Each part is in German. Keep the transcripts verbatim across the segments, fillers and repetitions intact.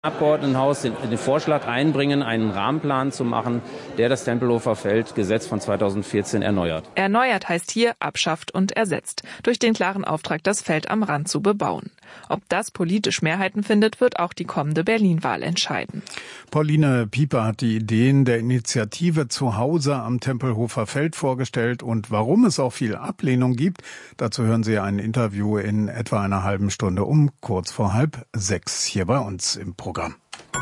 Abgeordnetenhaus den, den Vorschlag einbringen, einen Rahmenplan zu machen, der das Tempelhofer Feld-Gesetz von zweitausendvierzehn erneuert. Erneuert heißt hier abschafft und ersetzt, durch den klaren Auftrag, das Feld am Rand zu bebauen. Ob das politisch Mehrheiten findet, wird auch die kommende Berlin-Wahl entscheiden. Pauline Pieper hat die Ideen der Initiative Zuhause am Tempelhofer Feld vorgestellt und warum es auch viel Ablehnung gibt, dazu hören Sie ein Interview in etwa einer halben Stunde um kurz vor halb sechs hier bei uns im Programm.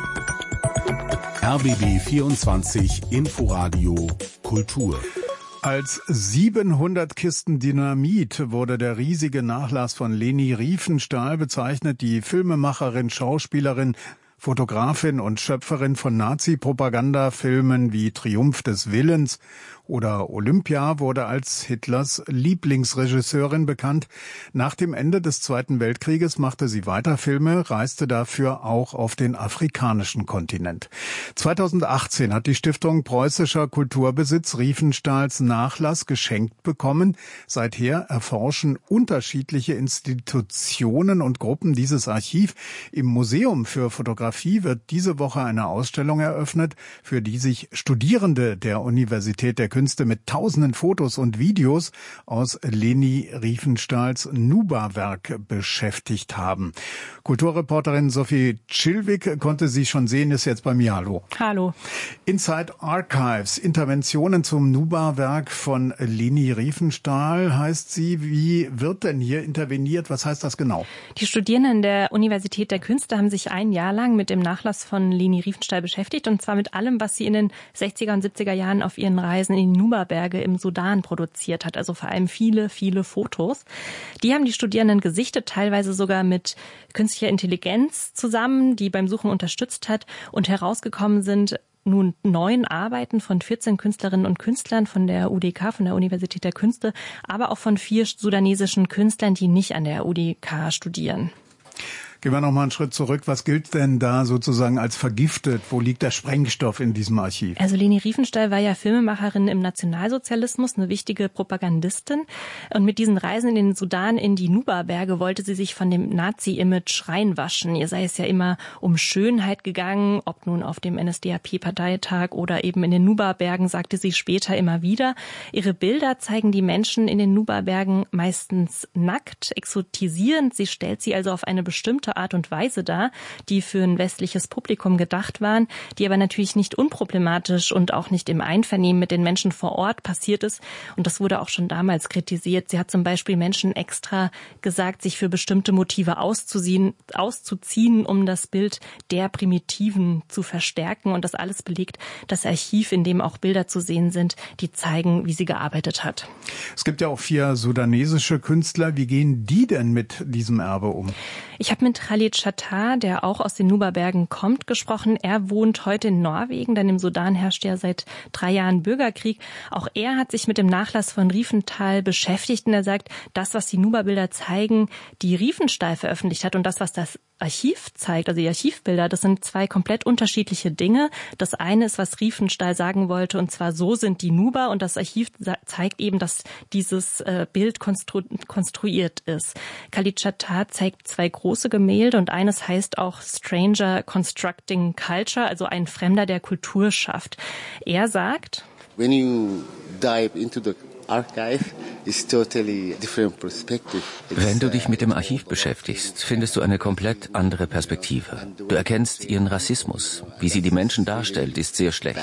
R B B vierundzwanzig Inforadio Kultur. Als siebenhundert Kisten Dynamit wurde der riesige Nachlass von Leni Riefenstahl bezeichnet. Die Filmemacherin, Schauspielerin, Fotografin und Schöpferin von Nazi-Propagandafilmen wie Triumph des Willens oder Olympia wurde als Hitlers Lieblingsregisseurin bekannt. Nach dem Ende des Zweiten Weltkrieges machte sie weiter Filme, reiste dafür auch auf den afrikanischen Kontinent. zweitausendachtzehn hat die Stiftung Preußischer Kulturbesitz Riefenstahls Nachlass geschenkt bekommen. Seither erforschen unterschiedliche Institutionen und Gruppen dieses Archiv. Im Museum für Fotografie wird diese Woche eine Ausstellung eröffnet, für die sich Studierende der Universität der Künste mit tausenden Fotos und Videos aus Leni Riefenstahls Nuba-Werk beschäftigt haben. Kulturreporterin Sophie Chilwig konnte sie schon sehen, ist jetzt bei mir. Hallo. Hallo. Inside Archives, Interventionen zum Nuba-Werk von Leni Riefenstahl heißt sie. Wie wird denn hier interveniert? Was heißt das genau? Die Studierenden der Universität der Künste haben sich ein Jahr lang mit dem Nachlass von Leni Riefenstahl beschäftigt und zwar mit allem, was sie in den sechziger und siebziger Jahren auf ihren Reisen in die Nuba-Berge im Sudan produziert hat, also vor allem viele, viele Fotos. Die haben die Studierenden gesichtet, teilweise sogar mit künstlicher Intelligenz zusammen, die beim Suchen unterstützt hat, und herausgekommen sind nun neun Arbeiten von vierzehn Künstlerinnen und Künstlern von der U D K, von der Universität der Künste, aber auch von vier sudanesischen Künstlern, die nicht an der U D K studieren. Gehen wir noch mal einen Schritt zurück. Was gilt denn da sozusagen als vergiftet? Wo liegt der Sprengstoff in diesem Archiv? Also Leni Riefenstahl war ja Filmemacherin im Nationalsozialismus, eine wichtige Propagandistin. Und mit diesen Reisen in den Sudan, in die Nuba-Berge, wollte sie sich von dem Nazi-Image reinwaschen. Ihr sei es ja immer um Schönheit gegangen, ob nun auf dem N S D A P-Parteitag oder eben in den Nuba-Bergen, sagte sie später immer wieder. Ihre Bilder zeigen die Menschen in den Nuba-Bergen meistens nackt, exotisierend. Sie stellt sie also auf eine bestimmte Art und Weise dar, die für ein westliches Publikum gedacht waren, die aber natürlich nicht unproblematisch und auch nicht im Einvernehmen mit den Menschen vor Ort passiert ist. Und das wurde auch schon damals kritisiert. Sie hat zum Beispiel Menschen extra gesagt, sich für bestimmte Motive auszuziehen, auszuziehen, um das Bild der Primitiven zu verstärken. Und das alles belegt das Archiv, in dem auch Bilder zu sehen sind, die zeigen, wie sie gearbeitet hat. Es gibt ja auch vier sudanesische Künstler. Wie gehen die denn mit diesem Erbe um? Ich habe mit Khalid Chattar, der auch aus den Nuba-Bergen kommt, gesprochen. Er wohnt heute in Norwegen, denn im Sudan herrscht ja seit drei Jahren Bürgerkrieg. Auch er hat sich mit dem Nachlass von Riefenstahl beschäftigt und er sagt, das, was die Nuba-Bilder zeigen, die Riefenstahl veröffentlicht hat und das, was das Archiv zeigt, also die Archivbilder, das sind zwei komplett unterschiedliche Dinge. Das eine ist, was Riefenstahl sagen wollte, und zwar so sind die Nuba, und das Archiv zeigt eben, dass dieses Bild konstru- konstruiert ist. Khalid Chattar zeigt zwei große Gemälde und eines heißt auch Stranger Constructing Culture, also ein Fremder, der Kultur schafft. Er sagt, When you dive into the archive, it's totally different perspective. Wenn du dich mit dem Archiv beschäftigst, findest du eine komplett andere Perspektive. Du erkennst ihren Rassismus. Wie sie die Menschen darstellt, ist sehr schlecht.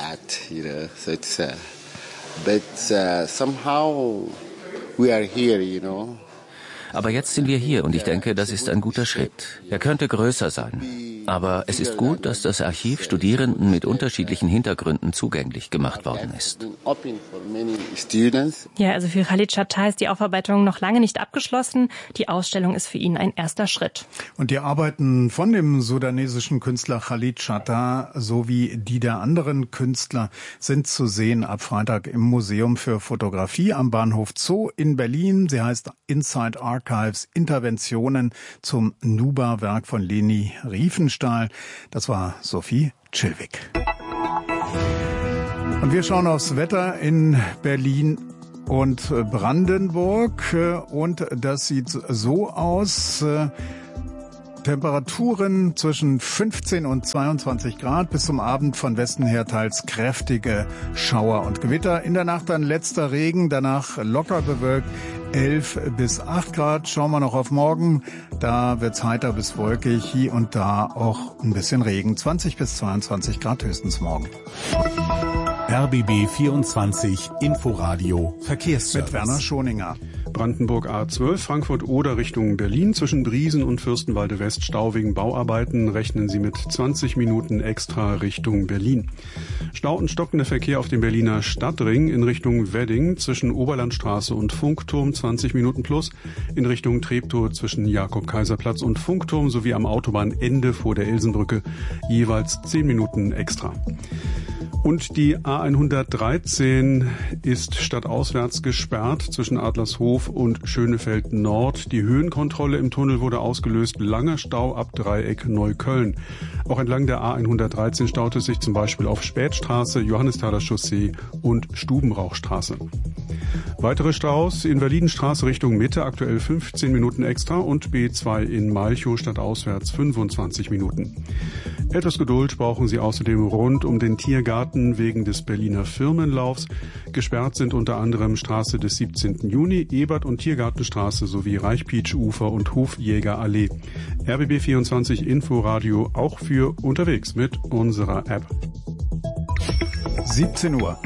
But uh, somehow we are here, you know. Aber jetzt sind wir hier und ich denke, das ist ein guter Schritt. Er könnte größer sein. Aber es ist gut, dass das Archiv Studierenden mit unterschiedlichen Hintergründen zugänglich gemacht worden ist. Ja, also für Khalid Chattar ist die Aufarbeitung noch lange nicht abgeschlossen. Die Ausstellung ist für ihn ein erster Schritt. Und die Arbeiten von dem sudanesischen Künstler Khalid Chattar sowie die der anderen Künstler sind zu sehen ab Freitag im Museum für Fotografie am Bahnhof Zoo in Berlin. Sie heißt Inside Archives, Interventionen zum Nuba-Werk von Leni Riefenstahl. Das war Sophie Chilwig. Und wir schauen aufs Wetter in Berlin und Brandenburg. Und das sieht so aus. Temperaturen zwischen fünfzehn und zweiundzwanzig Grad. Bis zum Abend von Westen her teils kräftige Schauer und Gewitter. In der Nacht dann letzter Regen, danach locker bewölkt. elf bis acht Grad. Schauen wir noch auf morgen. Da wird's heiter bis wolkig. Hier und da auch ein bisschen Regen. zwanzig bis zweiundzwanzig Grad höchstens morgen. R B B vierundzwanzig Inforadio Verkehrsservice. Mit Werner Schoninger. Brandenburg A zwölf, Frankfurt-Oder Richtung Berlin. Zwischen Briesen und Fürstenwalde West Stau wegen Bauarbeiten. Rechnen Sie mit zwanzig Minuten extra Richtung Berlin. Stau und stockender Verkehr auf dem Berliner Stadtring in Richtung Wedding. Zwischen Oberlandstraße und Funkturm zwanzig Minuten plus. In Richtung Treptow zwischen Jakob-Kaiser-Platz und Funkturm sowie am Autobahnende vor der Elsenbrücke jeweils zehn Minuten extra. Und die A hundertdreizehn ist stadtauswärts gesperrt zwischen Adlershof und Schönefeld Nord. Die Höhenkontrolle im Tunnel wurde ausgelöst. Langer Stau ab Dreieck Neukölln. Auch entlang der A hundertdreizehn staute es sich zum Beispiel auf Spätstraße, Johannesthaler Chaussee und Stubenrauchstraße. Weitere Staus: Invalidenstraße Richtung Mitte, aktuell fünfzehn Minuten extra, und B zwei in Malchow stadtauswärts fünfundzwanzig Minuten. Etwas Geduld brauchen Sie außerdem rund um den Tiergarten wegen des Berliner Firmenlaufs. Gesperrt sind unter anderem Straße des siebzehnten Juni, Ebert- und Tiergartenstraße sowie Reichpietsch-Ufer und Hofjägerallee. R B B vierundzwanzig Inforadio auch für unterwegs mit unserer App. siebzehn Uhr.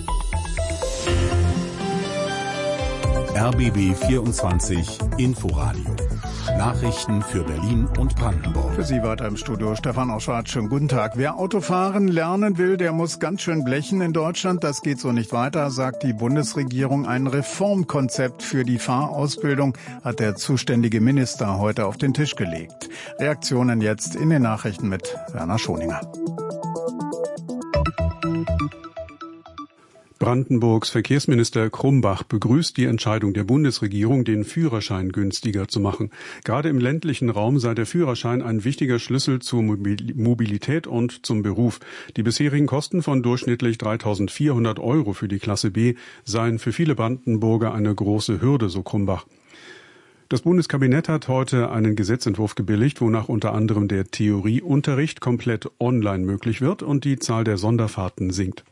R B B vierundzwanzig Inforadio. Nachrichten für Berlin und Brandenburg. Für Sie weiter im Studio Stefan Oschwart. Schönen guten Tag. Wer Autofahren lernen will, der muss ganz schön blechen in Deutschland. Das geht so nicht weiter, sagt die Bundesregierung. Ein Reformkonzept für die Fahrausbildung hat der zuständige Minister heute auf den Tisch gelegt. Reaktionen jetzt in den Nachrichten mit Werner Schoninger. Brandenburgs Verkehrsminister Krumbach begrüßt die Entscheidung der Bundesregierung, den Führerschein günstiger zu machen. Gerade im ländlichen Raum sei der Führerschein ein wichtiger Schlüssel zur Mobilität und zum Beruf. Die bisherigen Kosten von durchschnittlich dreitausendvierhundert Euro für die Klasse B seien für viele Brandenburger eine große Hürde, so Krumbach. Das Bundeskabinett hat heute einen Gesetzentwurf gebilligt, wonach unter anderem der Theorieunterricht komplett online möglich wird und die Zahl der Sonderfahrten sinkt.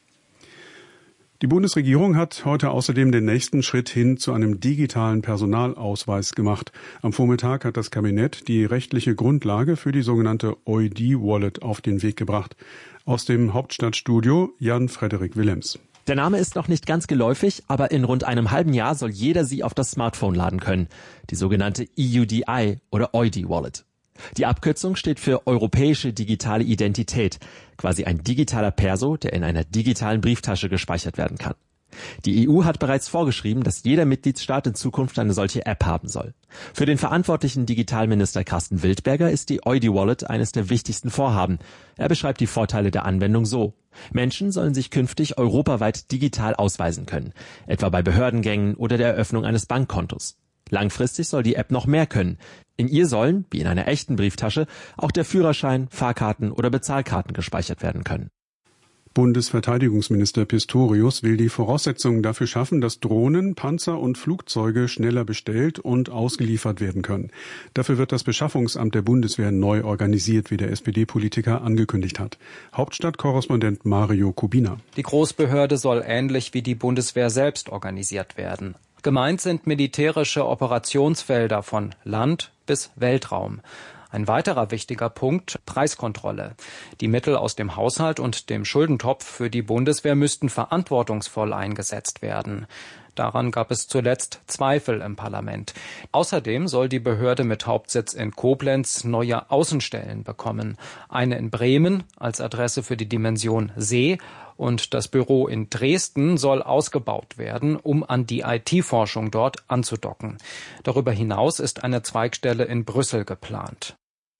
Die Bundesregierung hat heute außerdem den nächsten Schritt hin zu einem digitalen Personalausweis gemacht. Am Vormittag hat das Kabinett die rechtliche Grundlage für die sogenannte O I D-Wallet auf den Weg gebracht. Aus dem Hauptstadtstudio Jan-Frederik Willems. Der Name ist noch nicht ganz geläufig, aber in rund einem halben Jahr soll jeder sie auf das Smartphone laden können. Die sogenannte E U D I oder O I D-Wallet. Die Abkürzung steht für Europäische Digitale Identität, quasi ein digitaler Perso, der in einer digitalen Brieftasche gespeichert werden kann. Die E U hat bereits vorgeschrieben, dass jeder Mitgliedstaat in Zukunft eine solche App haben soll. Für den verantwortlichen Digitalminister Carsten Wildberger ist die O I D-Wallet eines der wichtigsten Vorhaben. Er beschreibt die Vorteile der Anwendung so: Menschen sollen sich künftig europaweit digital ausweisen können, etwa bei Behördengängen oder der Eröffnung eines Bankkontos. Langfristig soll die App noch mehr können. In ihr sollen, wie in einer echten Brieftasche, auch der Führerschein, Fahrkarten oder Bezahlkarten gespeichert werden können. Bundesverteidigungsminister Pistorius will die Voraussetzungen dafür schaffen, dass Drohnen, Panzer und Flugzeuge schneller bestellt und ausgeliefert werden können. Dafür wird das Beschaffungsamt der Bundeswehr neu organisiert, wie der S P D-Politiker angekündigt hat. Hauptstadtkorrespondent Mario Kubina. Die Großbehörde soll ähnlich wie die Bundeswehr selbst organisiert werden. Gemeint sind militärische Operationsfelder von Land bis Weltraum. Ein weiterer wichtiger Punkt: Preiskontrolle. Die Mittel aus dem Haushalt und dem Schuldentopf für die Bundeswehr müssten verantwortungsvoll eingesetzt werden. Daran gab es zuletzt Zweifel im Parlament. Außerdem soll die Behörde mit Hauptsitz in Koblenz neue Außenstellen bekommen. Eine in Bremen als Adresse für die Dimension See, und das Büro in Dresden soll ausgebaut werden, um an die I T-Forschung dort anzudocken. Darüber hinaus ist eine Zweigstelle in Brüssel geplant.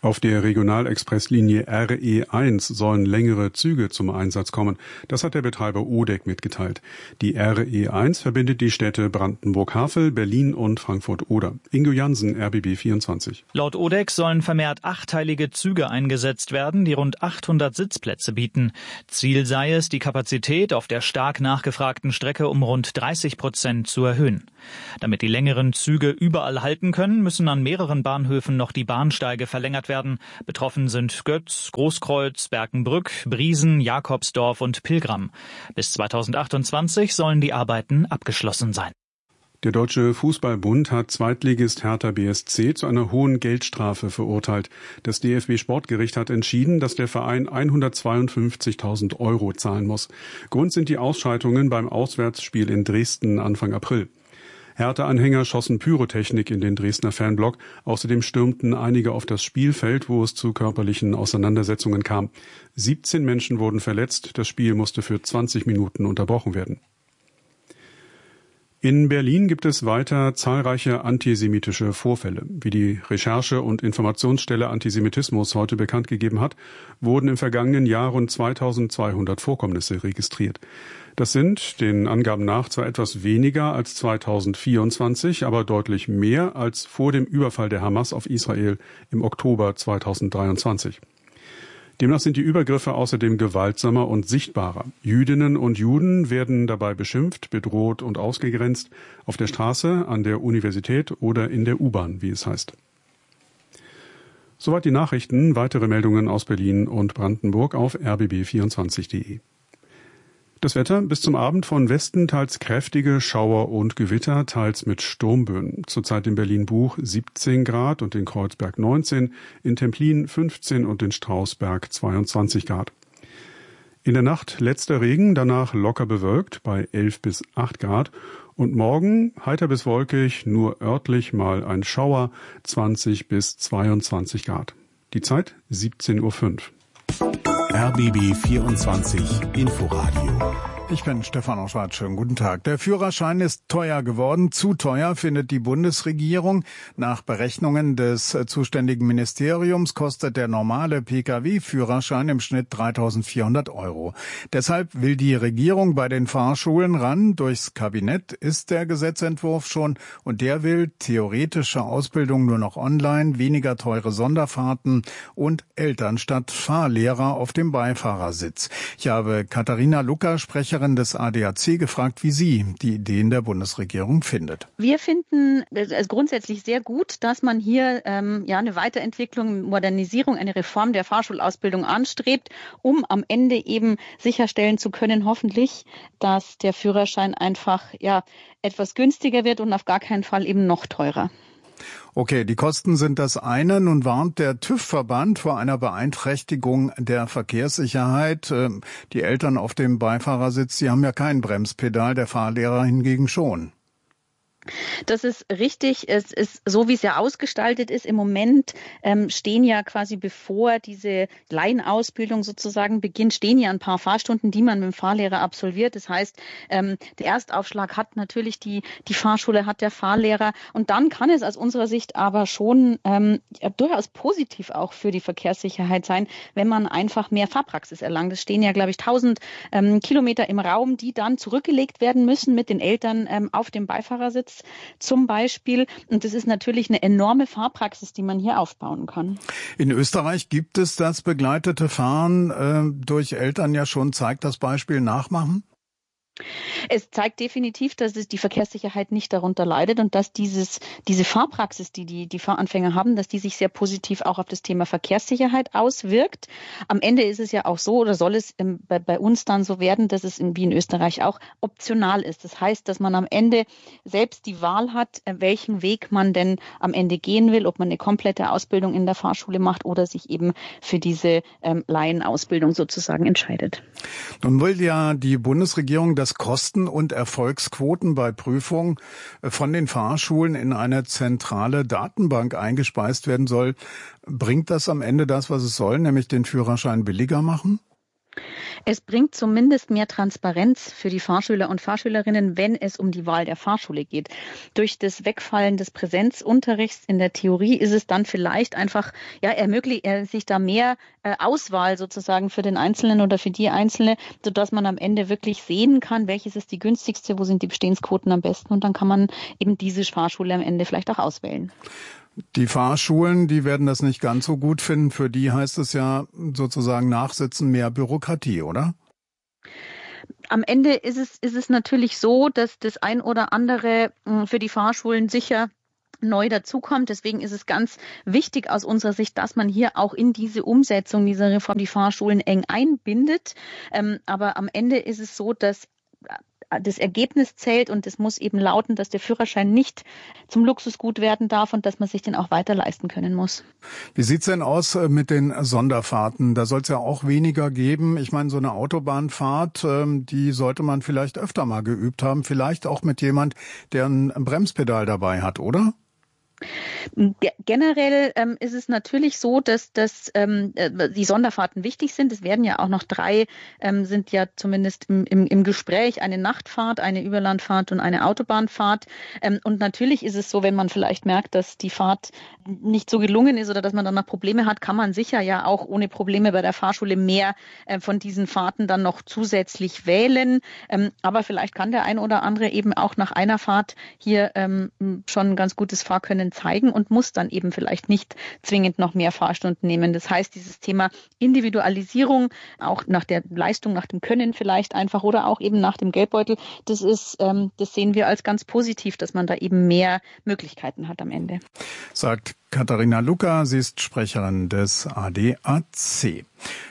Auf der Regionalexpresslinie R E eins sollen längere Züge zum Einsatz kommen. Das hat der Betreiber O D E C mitgeteilt. Die R E eins verbindet die Städte Brandenburg-Havel, Berlin und Frankfurt-Oder. Ingo Jansen, R B B vierundzwanzig. Laut O D E C sollen vermehrt achtteilige Züge eingesetzt werden, die rund achthundert Sitzplätze bieten. Ziel sei es, die Kapazität auf der stark nachgefragten Strecke um rund dreißig Prozent zu erhöhen. Damit die längeren Züge überall halten können, müssen an mehreren Bahnhöfen noch die Bahnsteige verlängert werden. Werden. Betroffen sind Götz, Großkreuz, Berkenbrück, Briesen, Jakobsdorf und Pilgram. Bis zweitausendachtundzwanzig sollen die Arbeiten abgeschlossen sein. Der Deutsche Fußballbund hat Zweitligist Hertha B S C zu einer hohen Geldstrafe verurteilt. Das D F B-Sportgericht hat entschieden, dass der Verein hundertzweiundfünfzigtausend Euro zahlen muss. Grund sind die Ausschreitungen beim Auswärtsspiel in Dresden Anfang April. Hertha-Anhänger schossen Pyrotechnik in den Dresdner Fanblock. Außerdem stürmten einige auf das Spielfeld, wo es zu körperlichen Auseinandersetzungen kam. siebzehn Menschen wurden verletzt. Das Spiel musste für zwanzig Minuten unterbrochen werden. In Berlin gibt es weiter zahlreiche antisemitische Vorfälle. Wie die Recherche- und Informationsstelle Antisemitismus heute bekannt gegeben hat, wurden im vergangenen Jahr rund zweitausendzweihundert Vorkommnisse registriert. Das sind den Angaben nach zwar etwas weniger als zweitausendvierundzwanzig, aber deutlich mehr als vor dem Überfall der Hamas auf Israel im Oktober zweitausenddreiundzwanzig. Demnach sind die Übergriffe außerdem gewaltsamer und sichtbarer. Jüdinnen und Juden werden dabei beschimpft, bedroht und ausgegrenzt, auf der Straße, an der Universität oder in der U-Bahn, wie es heißt. Soweit die Nachrichten. Weitere Meldungen aus Berlin und Brandenburg auf r b b vierundzwanzig punkt d e. Das Wetter bis zum Abend von Westen teils kräftige Schauer und Gewitter, teils mit Sturmböen. Zurzeit in Berlin-Buch siebzehn Grad und in Kreuzberg neunzehn, in Templin fünfzehn und in Strausberg zweiundzwanzig Grad. In der Nacht letzter Regen, danach locker bewölkt bei elf bis acht Grad. Und morgen heiter bis wolkig, nur örtlich mal ein Schauer, zwanzig bis zweiundzwanzig Grad. Die Zeit siebzehn Uhr fünf. R B B vierundzwanzig Inforadio. Ich bin Stefan Schwarz. Schönen guten Tag. Der Führerschein ist teuer geworden. Zu teuer findet die Bundesregierung. Nach Berechnungen des zuständigen Ministeriums kostet der normale Pkw-Führerschein im Schnitt dreitausendvierhundert Euro. Deshalb will die Regierung bei den Fahrschulen ran. Durchs Kabinett ist der Gesetzentwurf schon und der will theoretische Ausbildung nur noch online, weniger teure Sonderfahrten und Eltern statt Fahrlehrer auf dem Beifahrersitz. Ich habe Katharina Lucker, Sprecherin des A D A C, gefragt, wie sie die Ideen der Bundesregierung findet. Wir finden es grundsätzlich sehr gut, dass man hier ähm, ja eine Weiterentwicklung, Modernisierung, eine Reform der Fahrschulausbildung anstrebt, um am Ende eben sicherstellen zu können, hoffentlich, dass der Führerschein einfach ja etwas günstiger wird und auf gar keinen Fall eben noch teurer. Okay, die Kosten sind das eine. Nun warnt der TÜV-Verband vor einer Beeinträchtigung der Verkehrssicherheit. Die Eltern auf dem Beifahrersitz, die haben ja kein Bremspedal, der Fahrlehrer hingegen schon. Das ist richtig. Es ist so, wie es ja ausgestaltet ist. Im Moment ähm, stehen ja quasi, bevor diese Laienausbildung sozusagen beginnt, stehen ja ein paar Fahrstunden, die man mit dem Fahrlehrer absolviert. Das heißt, ähm, der Erstaufschlag hat natürlich die die Fahrschule, hat der Fahrlehrer. Und dann kann es aus unserer Sicht aber schon ähm, ja, durchaus positiv auch für die Verkehrssicherheit sein, wenn man einfach mehr Fahrpraxis erlangt. Es stehen ja, glaube ich, tausend ähm, Kilometer im Raum, die dann zurückgelegt werden müssen mit den Eltern ähm, auf dem Beifahrersitz zum Beispiel. Und das ist natürlich eine enorme Fahrpraxis, die man hier aufbauen kann. In Österreich gibt es das begleitete Fahren äh, durch Eltern ja schon. Zeigt das Beispiel Nachmachen? Es zeigt definitiv, dass es die Verkehrssicherheit nicht darunter leidet und dass dieses, diese Fahrpraxis, die, die die Fahranfänger haben, dass die sich sehr positiv auch auf das Thema Verkehrssicherheit auswirkt. Am Ende ist es ja auch so, oder soll es ähm, bei, bei uns dann so werden, dass es in, wie in Österreich auch optional ist. Das heißt, dass man am Ende selbst die Wahl hat, äh, welchen Weg man denn am Ende gehen will, ob man eine komplette Ausbildung in der Fahrschule macht oder sich eben für diese ähm, Laienausbildung sozusagen entscheidet. Nun will ja die Bundesregierung das Kosten- und Erfolgsquoten bei Prüfungen von den Fahrschulen in eine zentrale Datenbank eingespeist werden soll. Bringt das am Ende das, was es soll, nämlich den Führerschein billiger machen? Es bringt zumindest mehr Transparenz für die Fahrschüler und Fahrschülerinnen, wenn es um die Wahl der Fahrschule geht. Durch das Wegfallen des Präsenzunterrichts in der Theorie ist es dann vielleicht einfach, ja, ermöglicht er sich da mehr äh, Auswahl sozusagen für den Einzelnen oder für die Einzelne, sodass man am Ende wirklich sehen kann, welches ist die günstigste, wo sind die Bestehensquoten am besten, und dann kann man eben diese Fahrschule am Ende vielleicht auch auswählen. Die Fahrschulen, die werden das nicht ganz so gut finden. Für die heißt es ja sozusagen Nachsitzen, mehr Bürokratie, oder? Am Ende ist es, ist es natürlich so, dass das ein oder andere für die Fahrschulen sicher neu dazukommt. Deswegen ist es ganz wichtig aus unserer Sicht, dass man hier auch in diese Umsetzung dieser Reform die Fahrschulen eng einbindet. Ähm, aber am Ende ist es so, dass das Ergebnis zählt, und es muss eben lauten, dass der Führerschein nicht zum Luxusgut werden darf und dass man sich den auch weiter leisten können muss. Wie sieht's denn aus mit den Sonderfahrten? Da soll es ja auch weniger geben. Ich meine, so eine Autobahnfahrt, die sollte man vielleicht öfter mal geübt haben, vielleicht auch mit jemand, der ein Bremspedal dabei hat, oder? Generell ähm, ist es natürlich so, dass, dass ähm, die Sonderfahrten wichtig sind. Es werden ja auch noch drei, ähm, sind ja zumindest im, im, im Gespräch, eine Nachtfahrt, eine Überlandfahrt und eine Autobahnfahrt. Ähm, und natürlich ist es so, wenn man vielleicht merkt, dass die Fahrt nicht so gelungen ist oder dass man dann noch Probleme hat, kann man sicher ja auch ohne Probleme bei der Fahrschule mehr äh, von diesen Fahrten dann noch zusätzlich wählen. Ähm, aber vielleicht kann der ein oder andere eben auch nach einer Fahrt hier ähm, schon ein ganz gutes Fahrkönnen zeigen und muss dann eben vielleicht nicht zwingend noch mehr Fahrstunden nehmen. Das heißt, dieses Thema Individualisierung, auch nach der Leistung, nach dem Können vielleicht einfach oder auch eben nach dem Geldbeutel, das ist, ähm, das sehen wir als ganz positiv, dass man da eben mehr Möglichkeiten hat am Ende. Sagt Katharina Lucker, sie ist Sprecherin des A D A C.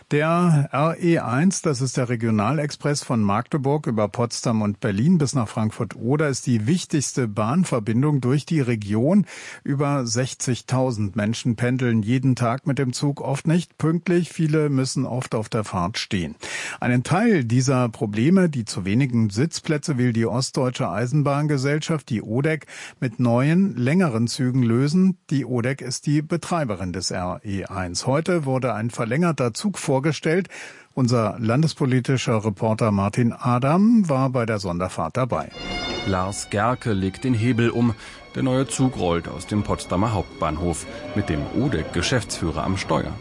Der R E eins, das ist der Regionalexpress von Magdeburg über Potsdam und Berlin bis nach Frankfurt-Oder, ist die wichtigste Bahnverbindung durch die Region. Über sechzigtausend Menschen pendeln jeden Tag mit dem Zug, oft nicht pünktlich. Viele müssen oft auf der Fahrt stehen. Einen Teil dieser Probleme, die zu wenigen Sitzplätze, will die Ostdeutsche Eisenbahngesellschaft, die O D E C, mit neuen, längeren Zügen lösen. Die O D E C ist die Betreiberin des R E eins. Heute wurde ein verlängerter Zug vorgestellt. Unser landespolitischer Reporter Martin Adam war bei der Sonderfahrt dabei. Lars Gerke legt den Hebel um. Der neue Zug rollt aus dem Potsdamer Hauptbahnhof mit dem O D E C-Geschäftsführer am Steuer.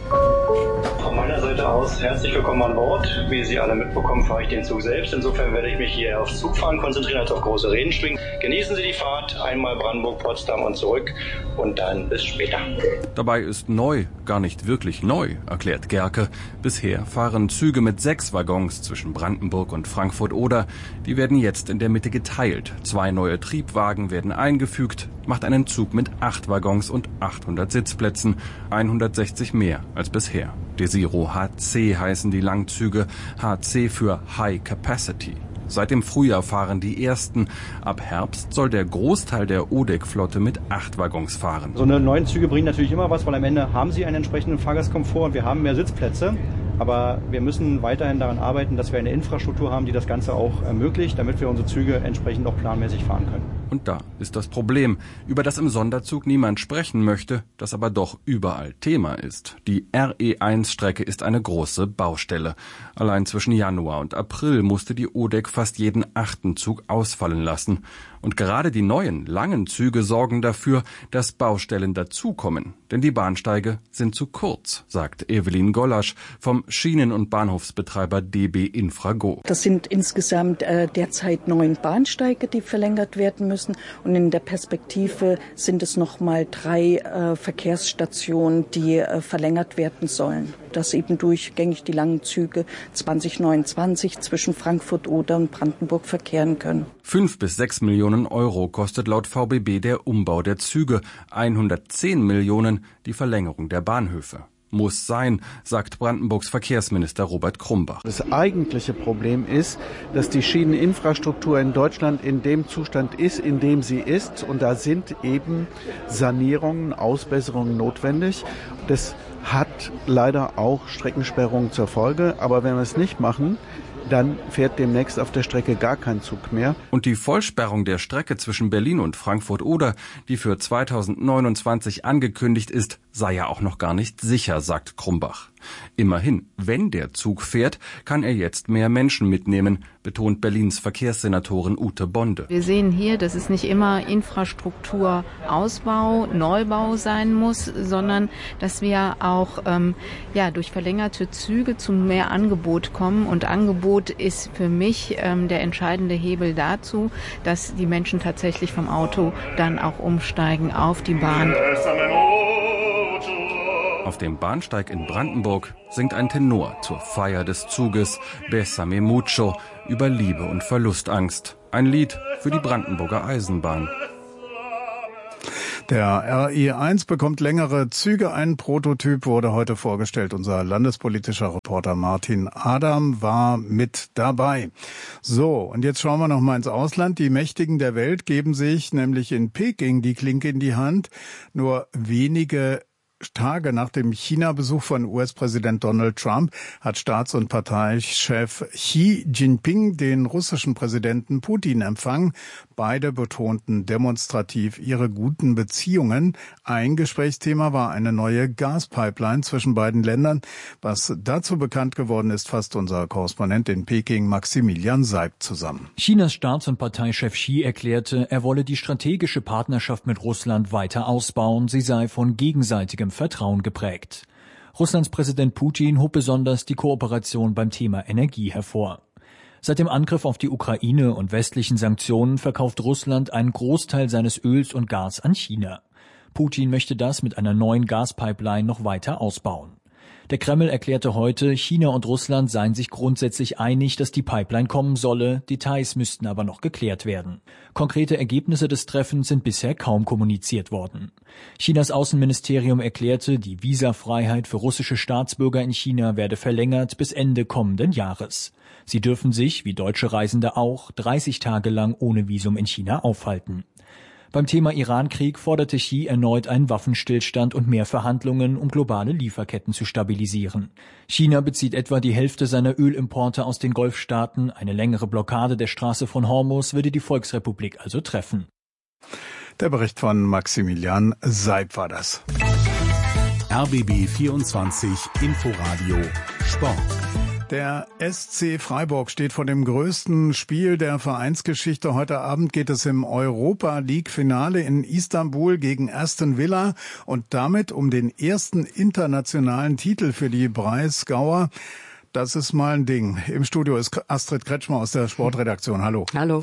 Von meiner Seite aus herzlich willkommen an Bord. Wie Sie alle mitbekommen, fahre ich den Zug selbst. Insofern werde ich mich hier aufs Zugfahren konzentrieren als auf große Reden schwingen. Genießen Sie die Fahrt, einmal Brandenburg, Potsdam und zurück und dann bis später. Dabei ist neu gar nicht wirklich neu, erklärt Gerke. Bisher fahren Züge mit sechs Waggons zwischen Brandenburg und Frankfurt-Oder. Die werden jetzt in der Mitte geteilt. Zwei neue Triebwagen werden eingefügt, macht einen Zug mit acht Waggons und achthundert Sitzplätzen, hundertsechzig mehr als bisher. Desiro H C heißen die Langzüge, H C für High Capacity. Seit dem Frühjahr fahren die ersten. Ab Herbst soll der Großteil der O D E C-Flotte mit acht Waggons fahren. So eine neuen Züge bringen natürlich immer was, weil am Ende haben sie einen entsprechenden Fahrgastkomfort und wir haben mehr Sitzplätze. Aber wir müssen weiterhin daran arbeiten, dass wir eine Infrastruktur haben, die das Ganze auch ermöglicht, damit wir unsere Züge entsprechend auch planmäßig fahren können. Und da ist das Problem, über das im Sonderzug niemand sprechen möchte, das aber doch überall Thema ist. Die R E eins Strecke ist eine große Baustelle. Allein zwischen Januar und April musste die O D E C fast jeden achten Zug ausfallen lassen. Und gerade die neuen, langen Züge sorgen dafür, dass Baustellen dazukommen. Denn die Bahnsteige sind zu kurz, sagt Evelyn Gollasch vom Schienen- und Bahnhofsbetreiber D B Infrago. Das sind insgesamt äh, derzeit neun Bahnsteige, die verlängert werden müssen. Und in der Perspektive sind es nochmal drei äh, Verkehrsstationen, die äh, verlängert werden sollen. Dass eben durchgängig die langen Züge zwanzig neunundzwanzig zwischen Frankfurt-Oder und Brandenburg verkehren können. Fünf bis sechs Millionen Euro kostet laut V B B der Umbau der Züge, hundertzehn Millionen die Verlängerung der Bahnhöfe. Muss sein, sagt Brandenburgs Verkehrsminister Robert Krumbach. Das eigentliche Problem ist, dass die Schieneninfrastruktur in Deutschland in dem Zustand ist, in dem sie ist. Und da sind eben Sanierungen, Ausbesserungen notwendig. Das hat leider auch Streckensperrungen zur Folge. Aber wenn wir es nicht machen, dann fährt demnächst auf der Strecke gar kein Zug mehr. Und die Vollsperrung der Strecke zwischen Berlin und Frankfurt-Oder, die für zweitausendneunundzwanzig angekündigt ist, sei ja auch noch gar nicht sicher, sagt Krumbach. Immerhin, wenn der Zug fährt, kann er jetzt mehr Menschen mitnehmen, betont Berlins Verkehrssenatorin Ute Bonde. Wir sehen hier, dass es nicht immer Infrastrukturausbau, Neubau sein muss, sondern dass wir auch ähm, ja, durch verlängerte Züge zu mehr Angebot kommen. Und Angebot ist für mich ähm, der entscheidende Hebel dazu, dass die Menschen tatsächlich vom Auto dann auch umsteigen auf die Bahn. Auf dem Bahnsteig in Brandenburg singt ein Tenor zur Feier des Zuges Bésame mucho über Liebe und Verlustangst. Ein Lied für die Brandenburger Eisenbahn. Der R E eins bekommt längere Züge. Ein Prototyp wurde heute vorgestellt. Unser landespolitischer Reporter Martin Adam war mit dabei. So, und jetzt schauen wir noch mal ins Ausland. Die Mächtigen der Welt geben sich nämlich in Peking die Klinke in die Hand. Nur wenige Tage nach dem China-Besuch von U S-Präsident Donald Trump hat Staats- und Parteichef Xi Jinping den russischen Präsidenten Putin empfangen. Beide betonten demonstrativ ihre guten Beziehungen. Ein Gesprächsthema war eine neue Gaspipeline zwischen beiden Ländern. Was dazu bekannt geworden ist, fasst unser Korrespondent in Peking Maximilian Seib zusammen. Chinas Staats- und Parteichef Xi erklärte, er wolle die strategische Partnerschaft mit Russland weiter ausbauen. Sie sei von gegenseitigem Vertrauen geprägt. Russlands Präsident Putin hob besonders die Kooperation beim Thema Energie hervor. Seit dem Angriff auf die Ukraine und westlichen Sanktionen verkauft Russland einen Großteil seines Öls und Gas an China. Putin möchte das mit einer neuen Gaspipeline noch weiter ausbauen. Der Kreml erklärte heute, China und Russland seien sich grundsätzlich einig, dass die Pipeline kommen solle, Details müssten aber noch geklärt werden. Konkrete Ergebnisse des Treffens sind bisher kaum kommuniziert worden. Chinas Außenministerium erklärte, die Visafreiheit für russische Staatsbürger in China werde verlängert bis Ende kommenden Jahres. Sie dürfen sich, wie deutsche Reisende auch, dreißig Tage lang ohne Visum in China aufhalten. Beim Thema Iran-Krieg forderte Xi erneut einen Waffenstillstand und mehr Verhandlungen, um globale Lieferketten zu stabilisieren. China bezieht etwa die Hälfte seiner Ölimporte aus den Golfstaaten. Eine längere Blockade der Straße von Hormuz würde die Volksrepublik also treffen. Der Bericht von Maximilian Seib war das. R B B vierundzwanzig Inforadio Sport. Der S C Freiburg steht vor dem größten Spiel der Vereinsgeschichte. Heute Abend geht es im Europa-League-Finale in Istanbul gegen Aston Villa und damit um den ersten internationalen Titel für die Breisgauer. Das ist mal ein Ding. Im Studio ist Astrid Kretschmer aus der Sportredaktion. Hallo. Hallo.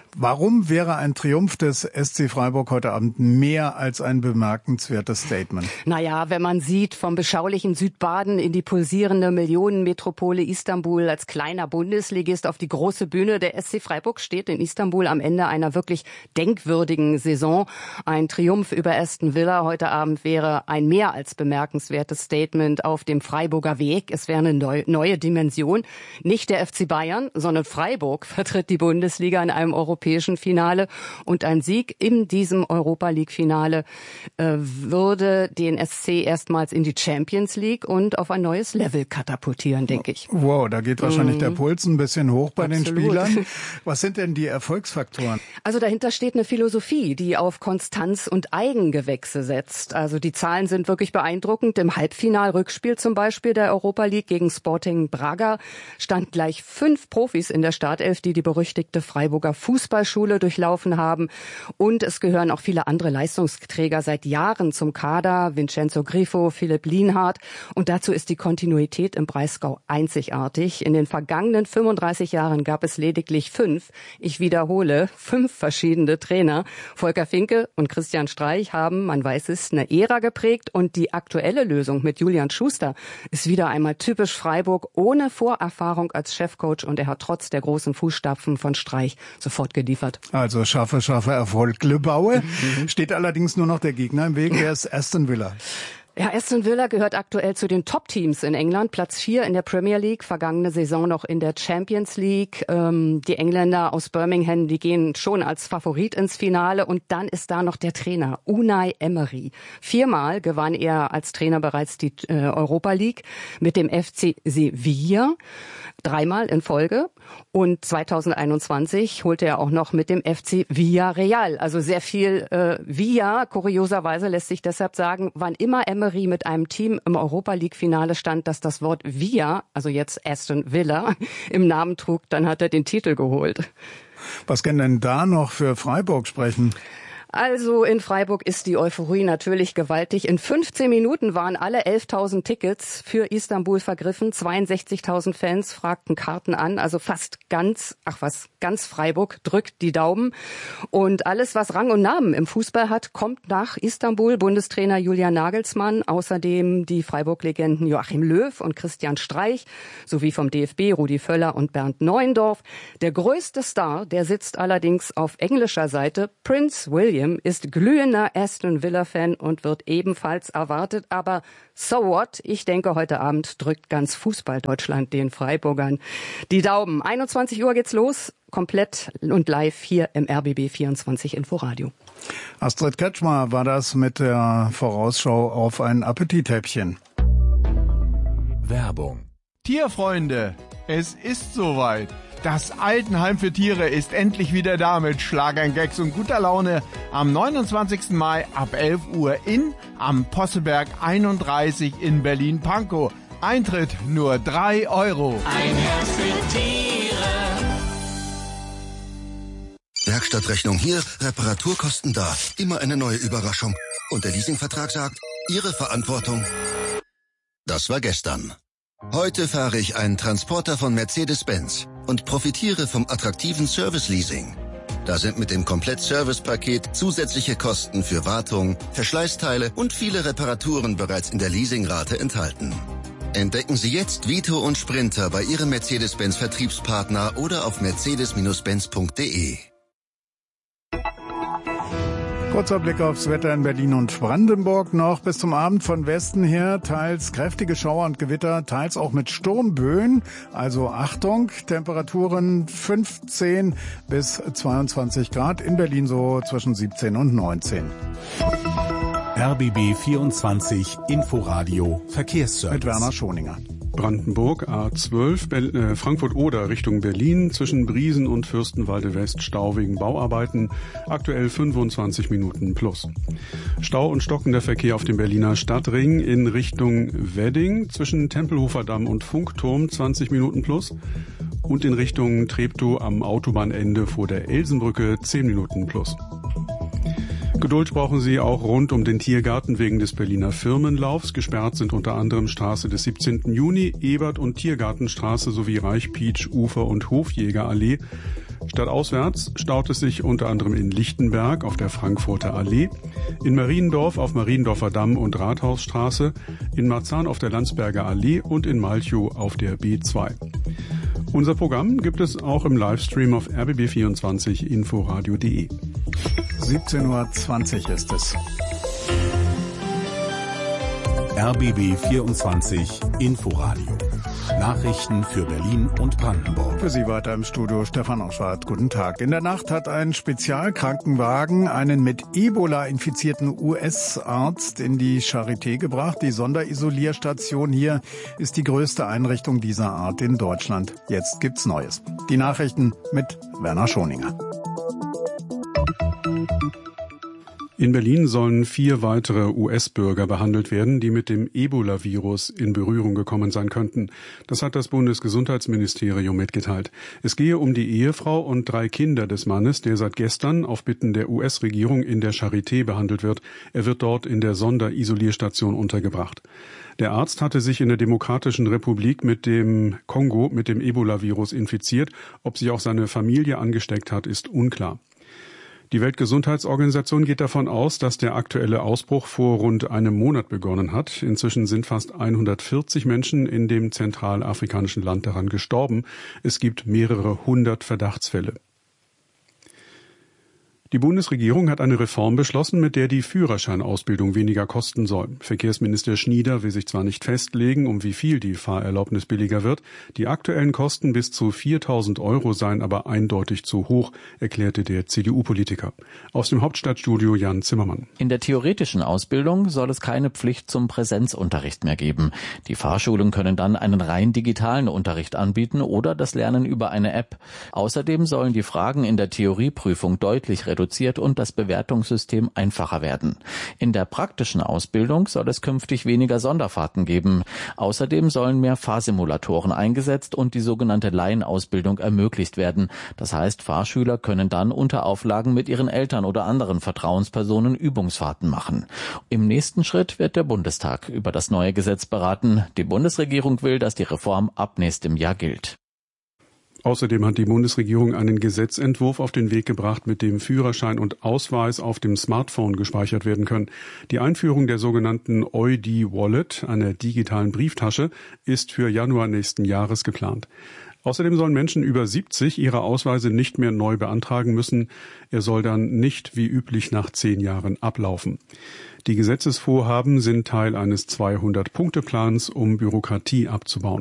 Warum wäre ein Triumph des S C Freiburg heute Abend mehr als ein bemerkenswertes Statement? Naja, wenn man sieht, vom beschaulichen Südbaden in die pulsierende Millionenmetropole Istanbul als kleiner Bundesligist auf die große Bühne. Der S C Freiburg steht in Istanbul am Ende einer wirklich denkwürdigen Saison. Ein Triumph über Aston Villa heute Abend wäre ein mehr als bemerkenswertes Statement auf dem Freiburger Weg. Es wäre eine neue, neue Dimension. Nicht der F C Bayern, sondern Freiburg vertritt die Bundesliga in einem europäischen Finale. Und ein Sieg in diesem Europa-League-Finale äh, würde den S C erstmals in die Champions League und auf ein neues Level katapultieren, denke ich. Wow, da geht wahrscheinlich mm. der Puls ein bisschen hoch bei Absolut. den Spielern. Was sind denn die Erfolgsfaktoren? Also dahinter steht eine Philosophie, die auf Konstanz und Eigengewächse setzt. Also die Zahlen sind wirklich beeindruckend. Im Halbfinal-Rückspiel zum Beispiel der Europa League gegen Sporting Braga stand gleich fünf Profis in der Startelf, die die berüchtigte Freiburger Fußballschule durchlaufen haben. Und es gehören auch viele andere Leistungsträger seit Jahren zum Kader. Vincenzo Grifo, Philipp Lienhardt. Und dazu ist die Kontinuität im Breisgau einzigartig. In den vergangenen fünfunddreißig Jahren gab es lediglich fünf, ich wiederhole, fünf verschiedene Trainer. Volker Finke und Christian Streich haben, man weiß es, eine Ära geprägt. Und die aktuelle Lösung mit Julian Schuster ist wieder einmal typisch Freiburg, ohne Vorerfahrung als Chefcoach. Und er hat trotz der großen Fußstapfen von Streich sofort geliefert. Also scharfe, scharfe Erfolg. Lebaue mhm. steht allerdings nur noch der Gegner im Weg. Er ist Aston Villa. Ja, Aston Villa gehört aktuell zu den Top-Teams in England. Platz vier in der Premier League, vergangene Saison noch in der Champions League. Ähm, die Engländer aus Birmingham, die gehen schon als Favorit ins Finale. Und dann ist da noch der Trainer, Unai Emery. Viermal gewann er als Trainer bereits die äh, Europa League mit dem F C Sevilla. Dreimal in Folge. Und zweitausendeinundzwanzig holte er auch noch mit dem F C Villarreal. Also sehr viel äh, Villa. Kurioserweise lässt sich deshalb sagen, wann immer Emery Emery mit einem Team im Europa-League-Finale stand, das das Wort Via, also jetzt Aston Villa, im Namen trug, dann hat er den Titel geholt. Was kann denn da noch für Freiburg sprechen? Also in Freiburg ist die Euphorie natürlich gewaltig. In fünfzehn Minuten waren alle elftausend Tickets für Istanbul vergriffen. zweiundsechzigtausend Fans fragten Karten an. Also fast ganz, ach was, ganz Freiburg drückt die Daumen. Und alles, was Rang und Namen im Fußball hat, kommt nach Istanbul. Bundestrainer Julian Nagelsmann, außerdem die Freiburg-Legenden Joachim Löw und Christian Streich, sowie vom D F B Rudi Völler und Bernd Neuendorf. Der größte Star, der sitzt allerdings auf englischer Seite, Prince William, ist glühender Aston Villa-Fan und wird ebenfalls erwartet. Aber so what? Ich denke, heute Abend drückt ganz Fußball-Deutschland den Freiburgern die Daumen. einundzwanzig Uhr geht's los, komplett und live hier im R B B vierundzwanzig Inforadio. Astrid Kretschmer war das mit der Vorausschau auf ein Appetithäppchen. Werbung. Tierfreunde, es ist soweit. Das Altenheim für Tiere ist endlich wieder da mit Schlagern, Gags und guter Laune am neunundzwanzigsten Mai ab elf Uhr in am Posselberg einunddreißig in Berlin-Pankow. Eintritt nur drei Euro. Ein Herz für Tiere. Werkstattrechnung hier, Reparaturkosten da. Immer eine neue Überraschung. Und der Leasingvertrag sagt, Ihre Verantwortung. Das war gestern. Heute fahre ich einen Transporter von Mercedes-Benz und profitiere vom attraktiven Service-Leasing. Da sind mit dem Komplett-Service-Paket zusätzliche Kosten für Wartung, Verschleißteile und viele Reparaturen bereits in der Leasingrate enthalten. Entdecken Sie jetzt Vito und Sprinter bei Ihrem Mercedes-Benz-Vertriebspartner oder auf mercedes Benz punkt de. Kurzer Blick aufs Wetter in Berlin und Brandenburg noch. Bis zum Abend von Westen her teils kräftige Schauer und Gewitter, teils auch mit Sturmböen. Also Achtung, Temperaturen fünfzehn bis zweiundzwanzig Grad. In Berlin so zwischen siebzehn und neunzehn. R B B vierundzwanzig Inforadio Verkehrsservice. Mit Werner Schoninger. Brandenburg A zwölf, äh, Frankfurt-Oder Richtung Berlin, zwischen Briesen und Fürstenwalde West Stau wegen Bauarbeiten, aktuell fünfundzwanzig Minuten plus. Stau und stockender Verkehr auf dem Berliner Stadtring in Richtung Wedding, zwischen Tempelhofer Damm und Funkturm zwanzig Minuten plus und in Richtung Treptow am Autobahnende vor der Elsenbrücke zehn Minuten plus. Geduld brauchen Sie auch rund um den Tiergarten wegen des Berliner Firmenlaufs. Gesperrt sind unter anderem Straße des siebzehnten Juni, Ebert- und Tiergartenstraße sowie Reichpietsch, Ufer- und Hofjägerallee. Stadtauswärts staut es sich unter anderem in Lichtenberg auf der Frankfurter Allee, in Mariendorf auf Mariendorfer Damm und Rathausstraße, in Marzahn auf der Landsberger Allee und in Malchow auf der B zwei. Unser Programm gibt es auch im Livestream auf r b b vierundzwanzig inforadio punkt de. siebzehn Uhr zwanzig ist es. R B B vierundzwanzig Inforadio. Nachrichten für Berlin und Brandenburg. Für Sie weiter im Studio Stefan Oschwart. Guten Tag. In der Nacht hat ein Spezialkrankenwagen einen mit Ebola infizierten U S-Arzt in die Charité gebracht. Die Sonderisolierstation hier ist die größte Einrichtung dieser Art in Deutschland. Jetzt gibt's Neues. Die Nachrichten mit Werner Schoninger. In Berlin sollen vier weitere U S-Bürger behandelt werden, die mit dem Ebola-Virus in Berührung gekommen sein könnten. Das hat das Bundesgesundheitsministerium mitgeteilt. Es gehe um die Ehefrau und drei Kinder des Mannes, der seit gestern auf Bitten der U S-Regierung in der Charité behandelt wird. Er wird dort in der Sonderisolierstation untergebracht. Der Arzt hatte sich in der Demokratischen Republik mit dem Kongo mit dem Ebola-Virus infiziert. Ob sich auch seine Familie angesteckt hat, ist unklar. Die Weltgesundheitsorganisation geht davon aus, dass der aktuelle Ausbruch vor rund einem Monat begonnen hat. Inzwischen sind fast hundertvierzig Menschen in dem zentralafrikanischen Land daran gestorben. Es gibt mehrere hundert Verdachtsfälle. Die Bundesregierung hat eine Reform beschlossen, mit der die Führerscheinausbildung weniger kosten soll. Verkehrsminister Schnieder will sich zwar nicht festlegen, um wie viel die Fahrerlaubnis billiger wird. Die aktuellen Kosten bis zu viertausend Euro seien aber eindeutig zu hoch, erklärte der C D U-Politiker. Aus dem Hauptstadtstudio Jan Zimmermann. In der theoretischen Ausbildung soll es keine Pflicht zum Präsenzunterricht mehr geben. Die Fahrschulen können dann einen rein digitalen Unterricht anbieten oder das Lernen über eine App. Außerdem sollen die Fragen in der Theorieprüfung deutlich reduziert reduziert und das Bewertungssystem einfacher werden. In der praktischen Ausbildung soll es künftig weniger Sonderfahrten geben. Außerdem sollen mehr Fahrsimulatoren eingesetzt und die sogenannte Laienausbildung ermöglicht werden. Das heißt, Fahrschüler können dann unter Auflagen mit ihren Eltern oder anderen Vertrauenspersonen Übungsfahrten machen. Im nächsten Schritt wird der Bundestag über das neue Gesetz beraten. Die Bundesregierung will, dass die Reform ab nächstem Jahr gilt. Außerdem hat die Bundesregierung einen Gesetzentwurf auf den Weg gebracht, mit dem Führerschein und Ausweis auf dem Smartphone gespeichert werden können. Die Einführung der sogenannten O I D-Wallet, einer digitalen Brieftasche, ist für Januar nächsten Jahres geplant. Außerdem sollen Menschen über siebzig ihre Ausweise nicht mehr neu beantragen müssen. Er soll dann nicht wie üblich nach zehn Jahren ablaufen. Die Gesetzesvorhaben sind Teil eines zweihundert-Punkte-Plans, um Bürokratie abzubauen.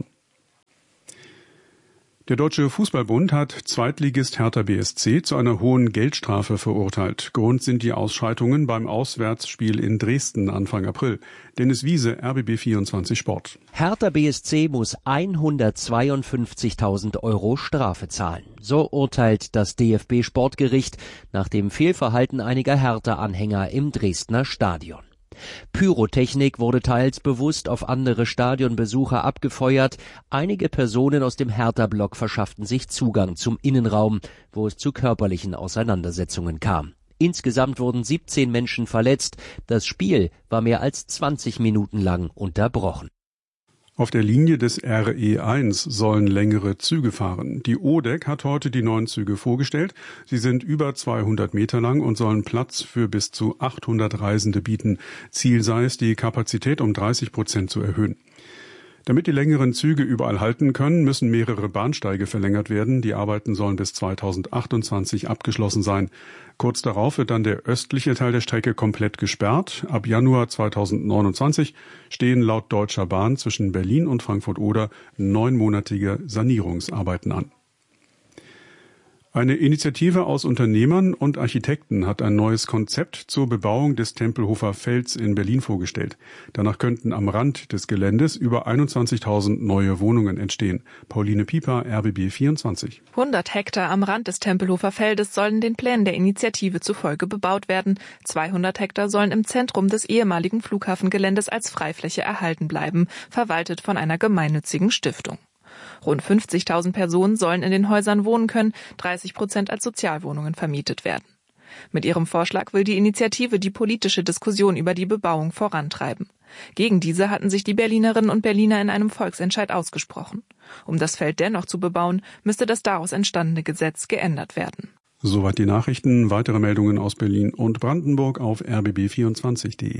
Der Deutsche Fußballbund hat Zweitligist Hertha B S C zu einer hohen Geldstrafe verurteilt. Grund sind die Ausschreitungen beim Auswärtsspiel in Dresden Anfang April. Dennis Wiese, R B B vierundzwanzig Sport. Hertha B S C muss hundertzweiundfünfzigtausend Euro Strafe zahlen. So urteilt das D F B-Sportgericht nach dem Fehlverhalten einiger Hertha-Anhänger im Dresdner Stadion. Pyrotechnik wurde teils bewusst auf andere Stadionbesucher abgefeuert. Einige Personen aus dem Hertha-Block verschafften sich Zugang zum Innenraum, wo es zu körperlichen Auseinandersetzungen kam. Insgesamt wurden siebzehn Menschen verletzt. Das Spiel war mehr als zwanzig Minuten lang unterbrochen. Auf der Linie des R E eins sollen längere Züge fahren. Die O D E C hat heute die neuen Züge vorgestellt. Sie sind über zweihundert Meter lang und sollen Platz für bis zu achthundert Reisende bieten. Ziel sei es, die Kapazität um dreißig Prozent zu erhöhen. Damit die längeren Züge überall halten können, müssen mehrere Bahnsteige verlängert werden. Die Arbeiten sollen bis zweitausendachtundzwanzig abgeschlossen sein. Kurz darauf wird dann der östliche Teil der Strecke komplett gesperrt. Ab Januar zweitausendneunundzwanzig stehen laut Deutscher Bahn zwischen Berlin und Frankfurt-Oder neunmonatige Sanierungsarbeiten an. Eine Initiative aus Unternehmern und Architekten hat ein neues Konzept zur Bebauung des Tempelhofer Felds in Berlin vorgestellt. Danach könnten am Rand des Geländes über einundzwanzigtausend neue Wohnungen entstehen. Pauline Pieper, R B B vierundzwanzig. hundert Hektar am Rand des Tempelhofer Feldes sollen den Plänen der Initiative zufolge bebaut werden. zweihundert Hektar sollen im Zentrum des ehemaligen Flughafengeländes als Freifläche erhalten bleiben, verwaltet von einer gemeinnützigen Stiftung. Rund fünfzigtausend Personen sollen in den Häusern wohnen können, dreißig Prozent als Sozialwohnungen vermietet werden. Mit ihrem Vorschlag will die Initiative die politische Diskussion über die Bebauung vorantreiben. Gegen diese hatten sich die Berlinerinnen und Berliner in einem Volksentscheid ausgesprochen. Um das Feld dennoch zu bebauen, müsste das daraus entstandene Gesetz geändert werden. Soweit die Nachrichten. Weitere Meldungen aus Berlin und Brandenburg auf r b b vierundzwanzig punkt de.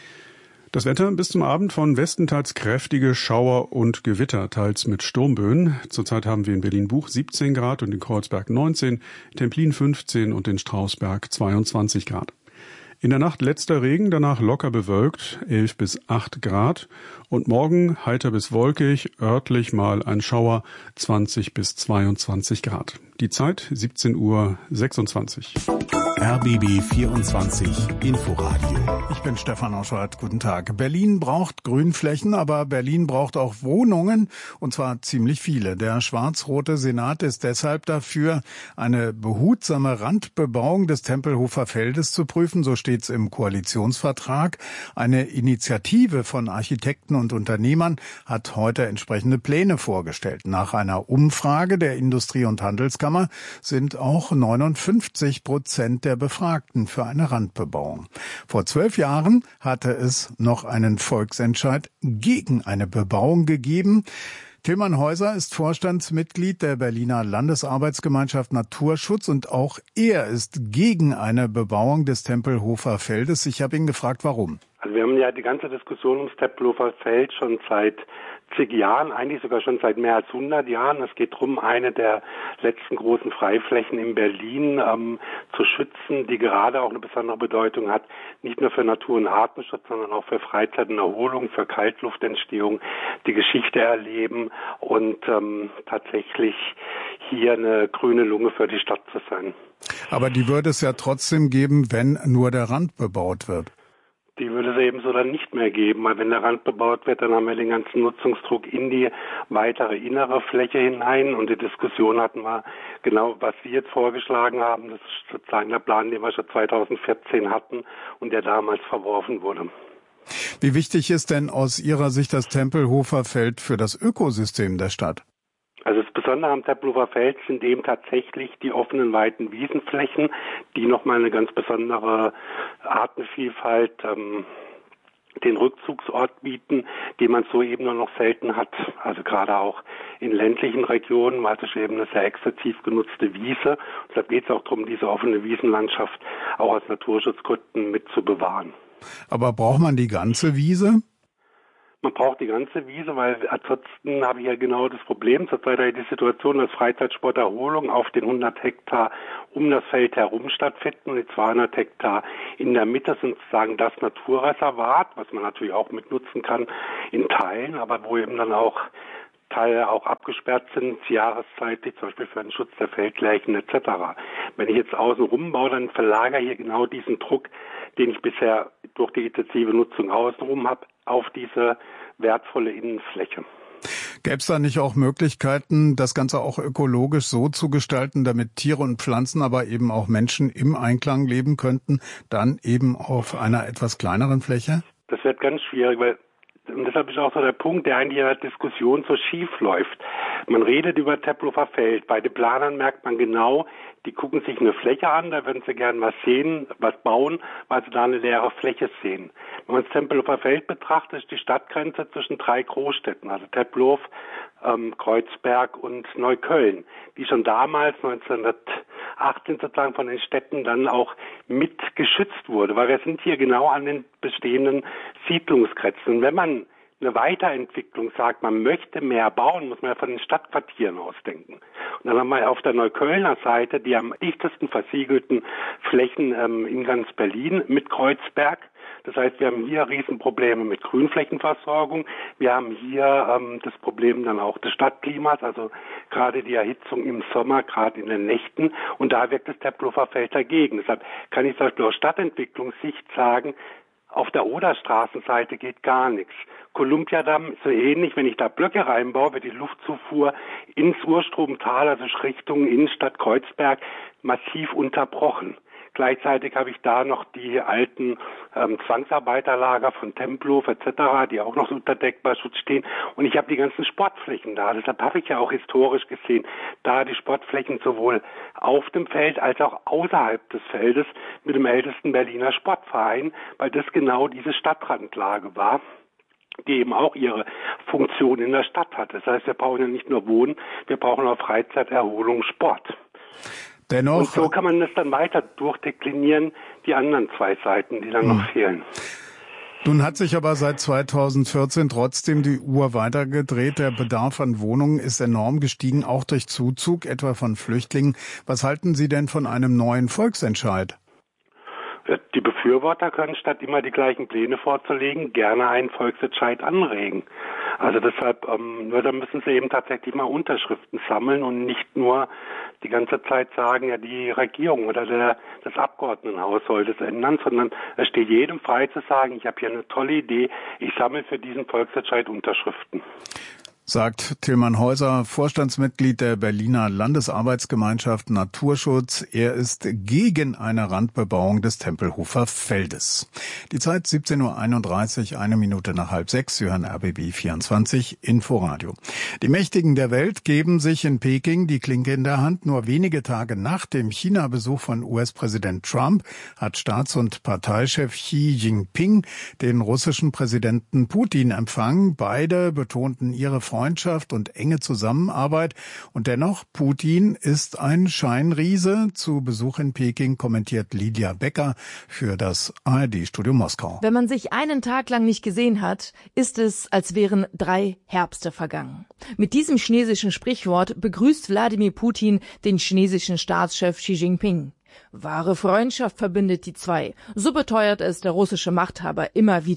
Das Wetter bis zum Abend von Westen teils kräftige Schauer und Gewitter, teils mit Sturmböen. Zurzeit haben wir in Berlin-Buch siebzehn Grad und in Kreuzberg neunzehn, Templin fünfzehn und in Strausberg zweiundzwanzig Grad. In der Nacht letzter Regen, danach locker bewölkt, elf bis acht Grad. Und morgen heiter bis wolkig, örtlich mal ein Schauer, zwanzig bis zweiundzwanzig Grad. Die Zeit siebzehn Uhr sechsundzwanzig. R B B vierundzwanzig Inforadio. Ich bin Stefan Oschwart. Guten Tag. Berlin braucht Grünflächen, aber Berlin braucht auch Wohnungen, und zwar ziemlich viele. Der schwarz-rote Senat ist deshalb dafür, eine behutsame Randbebauung des Tempelhofer Feldes zu prüfen. So steht's im Koalitionsvertrag. Eine Initiative von Architekten und Unternehmern hat heute entsprechende Pläne vorgestellt. Nach einer Umfrage der Industrie- und Handelskammer sind auch neunundfünfzig Prozent der Befragten für eine Randbebauung. Vor zwölf Jahren hatte es noch einen Volksentscheid gegen eine Bebauung gegeben. Tilman Häuser ist Vorstandsmitglied der Berliner Landesarbeitsgemeinschaft Naturschutz und auch er ist gegen eine Bebauung des Tempelhofer Feldes. Ich habe ihn gefragt, warum. Also wir haben ja die ganze Diskussion ums Tempelhofer Feld schon seit zig Jahren, eigentlich sogar schon seit mehr als hundert Jahren. Es geht darum, eine der letzten großen Freiflächen in Berlin ähm, zu schützen, die gerade auch eine besondere Bedeutung hat, nicht nur für Natur- und Artenschutz, sondern auch für Freizeit und Erholung, für Kaltluftentstehung, die Geschichte erleben und ähm, tatsächlich hier eine grüne Lunge für die Stadt zu sein. Aber die würde es ja trotzdem geben, wenn nur der Rand bebaut wird. Die würde es ebenso dann nicht mehr geben, weil wenn der Rand bebaut wird, dann haben wir den ganzen Nutzungsdruck in die weitere innere Fläche hinein und die Diskussion hatten wir genau, was Sie jetzt vorgeschlagen haben, das ist sozusagen der Plan, den wir schon zweitausendvierzehn hatten und der damals verworfen wurde. Wie wichtig ist denn aus Ihrer Sicht das Tempelhofer Feld für das Ökosystem der Stadt? Also das Besondere am Tempelhofer Feld sind eben tatsächlich die offenen, weiten Wiesenflächen, die nochmal eine ganz besondere Artenvielfalt, ähm, den Rückzugsort bieten, den man so eben nur noch selten hat. Also gerade auch in ländlichen Regionen, weil es eben eine sehr exzessiv genutzte Wiese. Deshalb geht es auch darum, diese offene Wiesenlandschaft auch aus Naturschutzgründen mit zu bewahren. Aber braucht man die ganze Wiese? Man braucht die ganze Wiese, weil ansonsten habe ich ja genau das Problem. Zurzeit habe ich die Situation, dass Freizeitsporterholung auf den hundert Hektar um das Feld herum stattfinden und die zweihundert Hektar in der Mitte sind sozusagen das Naturreservat, was man natürlich auch mitnutzen kann in Teilen, aber wo eben dann auch Teile auch abgesperrt sind, jahreszeitig, zum Beispiel für den Schutz der Feldlärchen et cetera. Wenn ich jetzt außen rumbaue, dann verlagere ich hier genau diesen Druck, den ich bisher durch die intensive Nutzung außenrum habe, auf diese wertvolle Innenfläche. Gäbe es da nicht auch Möglichkeiten, das Ganze auch ökologisch so zu gestalten, damit Tiere und Pflanzen, aber eben auch Menschen im Einklang leben könnten, dann eben auf einer etwas kleineren Fläche? Das wird ganz schwierig, weil und deshalb ist auch so der Punkt, der eigentlich in der Diskussion so schief läuft. Man redet über Tempelhofer Feld. Bei den Planern merkt man genau, die gucken sich eine Fläche an, da würden sie gern was sehen, was bauen, weil sie da eine leere Fläche sehen. Wenn man das Tempelhofer Feld betrachtet, ist die Stadtgrenze zwischen drei Großstädten, also Tempelhof, ähm, Kreuzberg und Neukölln, die schon damals neunzehnhundertachtzehn sozusagen von den Städten dann auch mit geschützt wurde, weil wir sind hier genau an den bestehenden Siedlungsgrenzen. Und wenn man eine Weiterentwicklung sagt, man möchte mehr bauen, muss man ja von den Stadtquartieren ausdenken. Und dann haben wir auf der Neuköllner Seite die am dichtesten versiegelten Flächen ähm, in ganz Berlin mit Kreuzberg. Das heißt, wir haben hier Riesenprobleme mit Grünflächenversorgung. Wir haben hier ähm, das Problem dann auch des Stadtklimas, also gerade die Erhitzung im Sommer, gerade in den Nächten. Und da wirkt das Tempelhofer Feld dagegen. Deshalb kann ich zum Beispiel aus Stadtentwicklungssicht sagen, auf der Oderstraßenseite geht gar nichts. Kolumbiadamm ist so ähnlich, wenn ich da Blöcke reinbaue, wird die Luftzufuhr ins Urstromtal, also Richtung Innenstadt Kreuzberg, massiv unterbrochen. Gleichzeitig habe ich da noch die alten ähm, Zwangsarbeiterlager von Tempelhof et cetera, die auch noch unter Denkmalschutz stehen. Und ich habe die ganzen Sportflächen da. Deshalb habe ich ja auch historisch gesehen, da die Sportflächen sowohl auf dem Feld als auch außerhalb des Feldes mit dem ältesten Berliner Sportverein, weil das genau diese Stadtrandlage war, die eben auch ihre Funktion in der Stadt hat. Das heißt, wir brauchen ja nicht nur Wohnen, wir brauchen auch Freizeit, Erholung, Sport. Dennoch, und so kann man das dann weiter durchdeklinieren, die anderen zwei Seiten, die dann hm. noch fehlen. Nun hat sich aber seit zweitausendvierzehn trotzdem die Uhr weitergedreht. Der Bedarf an Wohnungen ist enorm gestiegen, auch durch Zuzug, etwa von Flüchtlingen. Was halten Sie denn von einem neuen Volksentscheid? Die Befürworter können, statt immer die gleichen Pläne vorzulegen, gerne einen Volksentscheid anregen. Also deshalb, ähm, nur da müssen sie eben tatsächlich mal Unterschriften sammeln und nicht nur die ganze Zeit sagen, ja, die Regierung oder der, das Abgeordnetenhaus soll das ändern, sondern es steht jedem frei zu sagen, ich habe hier eine tolle Idee, ich sammle für diesen Volksentscheid Unterschriften. Sagt Tilman Häuser, Vorstandsmitglied der Berliner Landesarbeitsgemeinschaft Naturschutz. Er ist gegen eine Randbebauung des Tempelhofer Feldes. Die Zeit siebzehn Uhr einunddreißig, eine Minute nach halb sechs. Sie hören R B B vierundzwanzig Inforadio. Die Mächtigen der Welt geben sich in Peking die Klinke in der Hand. Nur wenige Tage nach dem China-Besuch von U S-Präsident Trump hat Staats- und Parteichef Xi Jinping den russischen Präsidenten Putin empfangen. Beide betonten ihre Freundschaft und enge Zusammenarbeit. Und dennoch, Putin ist ein Scheinriese. Zu Besuch in Peking kommentiert Lydia Becker für das A R D-Studio Moskau. Wenn man sich einen Tag lang nicht gesehen hat, ist es, als wären drei Herbste vergangen. Mit diesem chinesischen Sprichwort begrüßt Wladimir Putin den chinesischen Staatschef Xi Jinping. Wahre Freundschaft verbindet die zwei, so beteuert es der russische Machthaber immer wieder.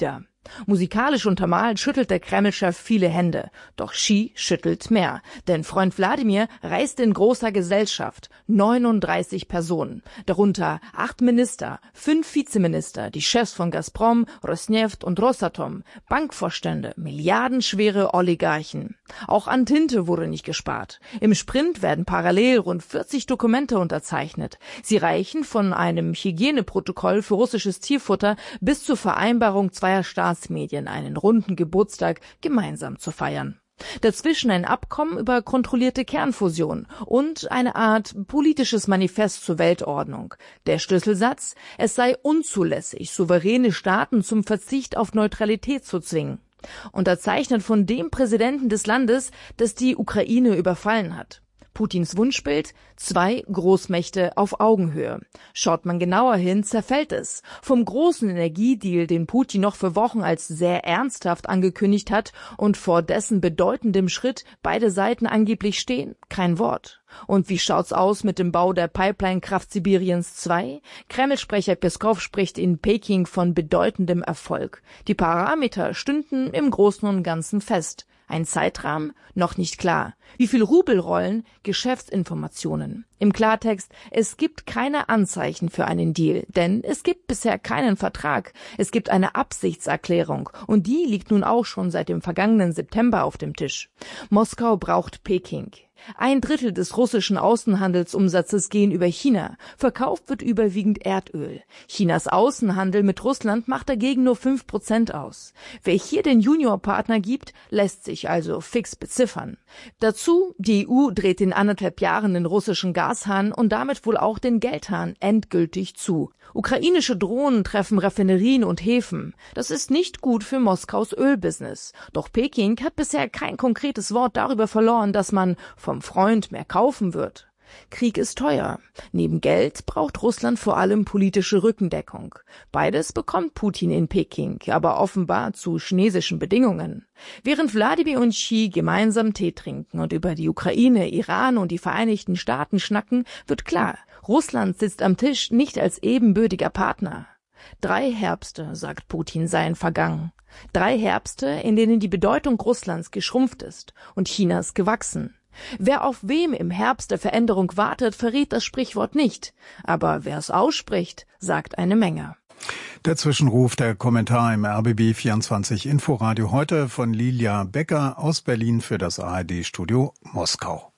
Musikalisch untermalt schüttelt der Kreml-Chef viele Hände. Doch Xi schüttelt mehr. Denn Freund Wladimir reist in großer Gesellschaft. neununddreißig Personen. Darunter acht Minister, fünf Vizeminister, die Chefs von Gazprom, Rosneft und Rosatom, Bankvorstände, milliardenschwere Oligarchen. Auch an Tinte wurde nicht gespart. Im Sprint werden parallel rund vierzig Dokumente unterzeichnet. Sie reichen von einem Hygieneprotokoll für russisches Tierfutter bis zur Vereinbarung zweier Staatsmedien, einen runden Geburtstag gemeinsam zu feiern. Dazwischen ein Abkommen über kontrollierte Kernfusion und eine Art politisches Manifest zur Weltordnung. Der Schlüsselsatz: Es sei unzulässig, souveräne Staaten zum Verzicht auf Neutralität zu zwingen. Unterzeichnet von dem Präsidenten des Landes, das die Ukraine überfallen hat. Putins Wunschbild: Zwei Großmächte auf Augenhöhe. Schaut man genauer hin, zerfällt es. Vom großen Energiedeal, den Putin noch für Wochen als sehr ernsthaft angekündigt hat und vor dessen bedeutendem Schritt beide Seiten angeblich stehen, kein Wort. Und wie schaut's aus mit dem Bau der Pipeline-Kraft Sibiriens zwei? Kreml-Sprecher Peskow spricht in Peking von bedeutendem Erfolg. Die Parameter stünden im Großen und Ganzen fest. Ein Zeitrahmen? Noch nicht klar. Wie viel Rubel rollen? Geschäftsinformationen. Im Klartext: Es gibt keine Anzeichen für einen Deal, denn es gibt bisher keinen Vertrag. Es gibt eine Absichtserklärung und die liegt nun auch schon seit dem vergangenen September auf dem Tisch. Moskau braucht Peking. Ein Drittel des russischen Außenhandelsumsatzes gehen über China. Verkauft wird überwiegend Erdöl. Chinas Außenhandel mit Russland macht dagegen nur fünf Prozent aus. Wer hier den Juniorpartner gibt, lässt sich also fix beziffern. Dazu: Die E U dreht in anderthalb Jahren den russischen Gashahn und damit wohl auch den Geldhahn endgültig zu. Ukrainische Drohnen treffen Raffinerien und Häfen. Das ist nicht gut für Moskaus Ölbusiness. Doch Peking hat bisher kein konkretes Wort darüber verloren, dass man vom Freund mehr kaufen wird. Krieg ist teuer. Neben Geld braucht Russland vor allem politische Rückendeckung. Beides bekommt Putin in Peking, aber offenbar zu chinesischen Bedingungen. Während Wladimir und Xi gemeinsam Tee trinken und über die Ukraine, Iran und die Vereinigten Staaten schnacken, wird klar: Russland sitzt am Tisch nicht als ebenbürtiger Partner. Drei Herbste, sagt Putin, seien vergangen. Drei Herbste, in denen die Bedeutung Russlands geschrumpft ist und Chinas gewachsen. Wer auf wem im Herbst der Veränderung wartet, verrät das Sprichwort nicht. Aber wer es ausspricht, sagt eine Menge. Der Zwischenruf, der Kommentar im R B B vierundzwanzig Inforadio heute von Lilia Becker aus Berlin für das A R D-Studio Moskau.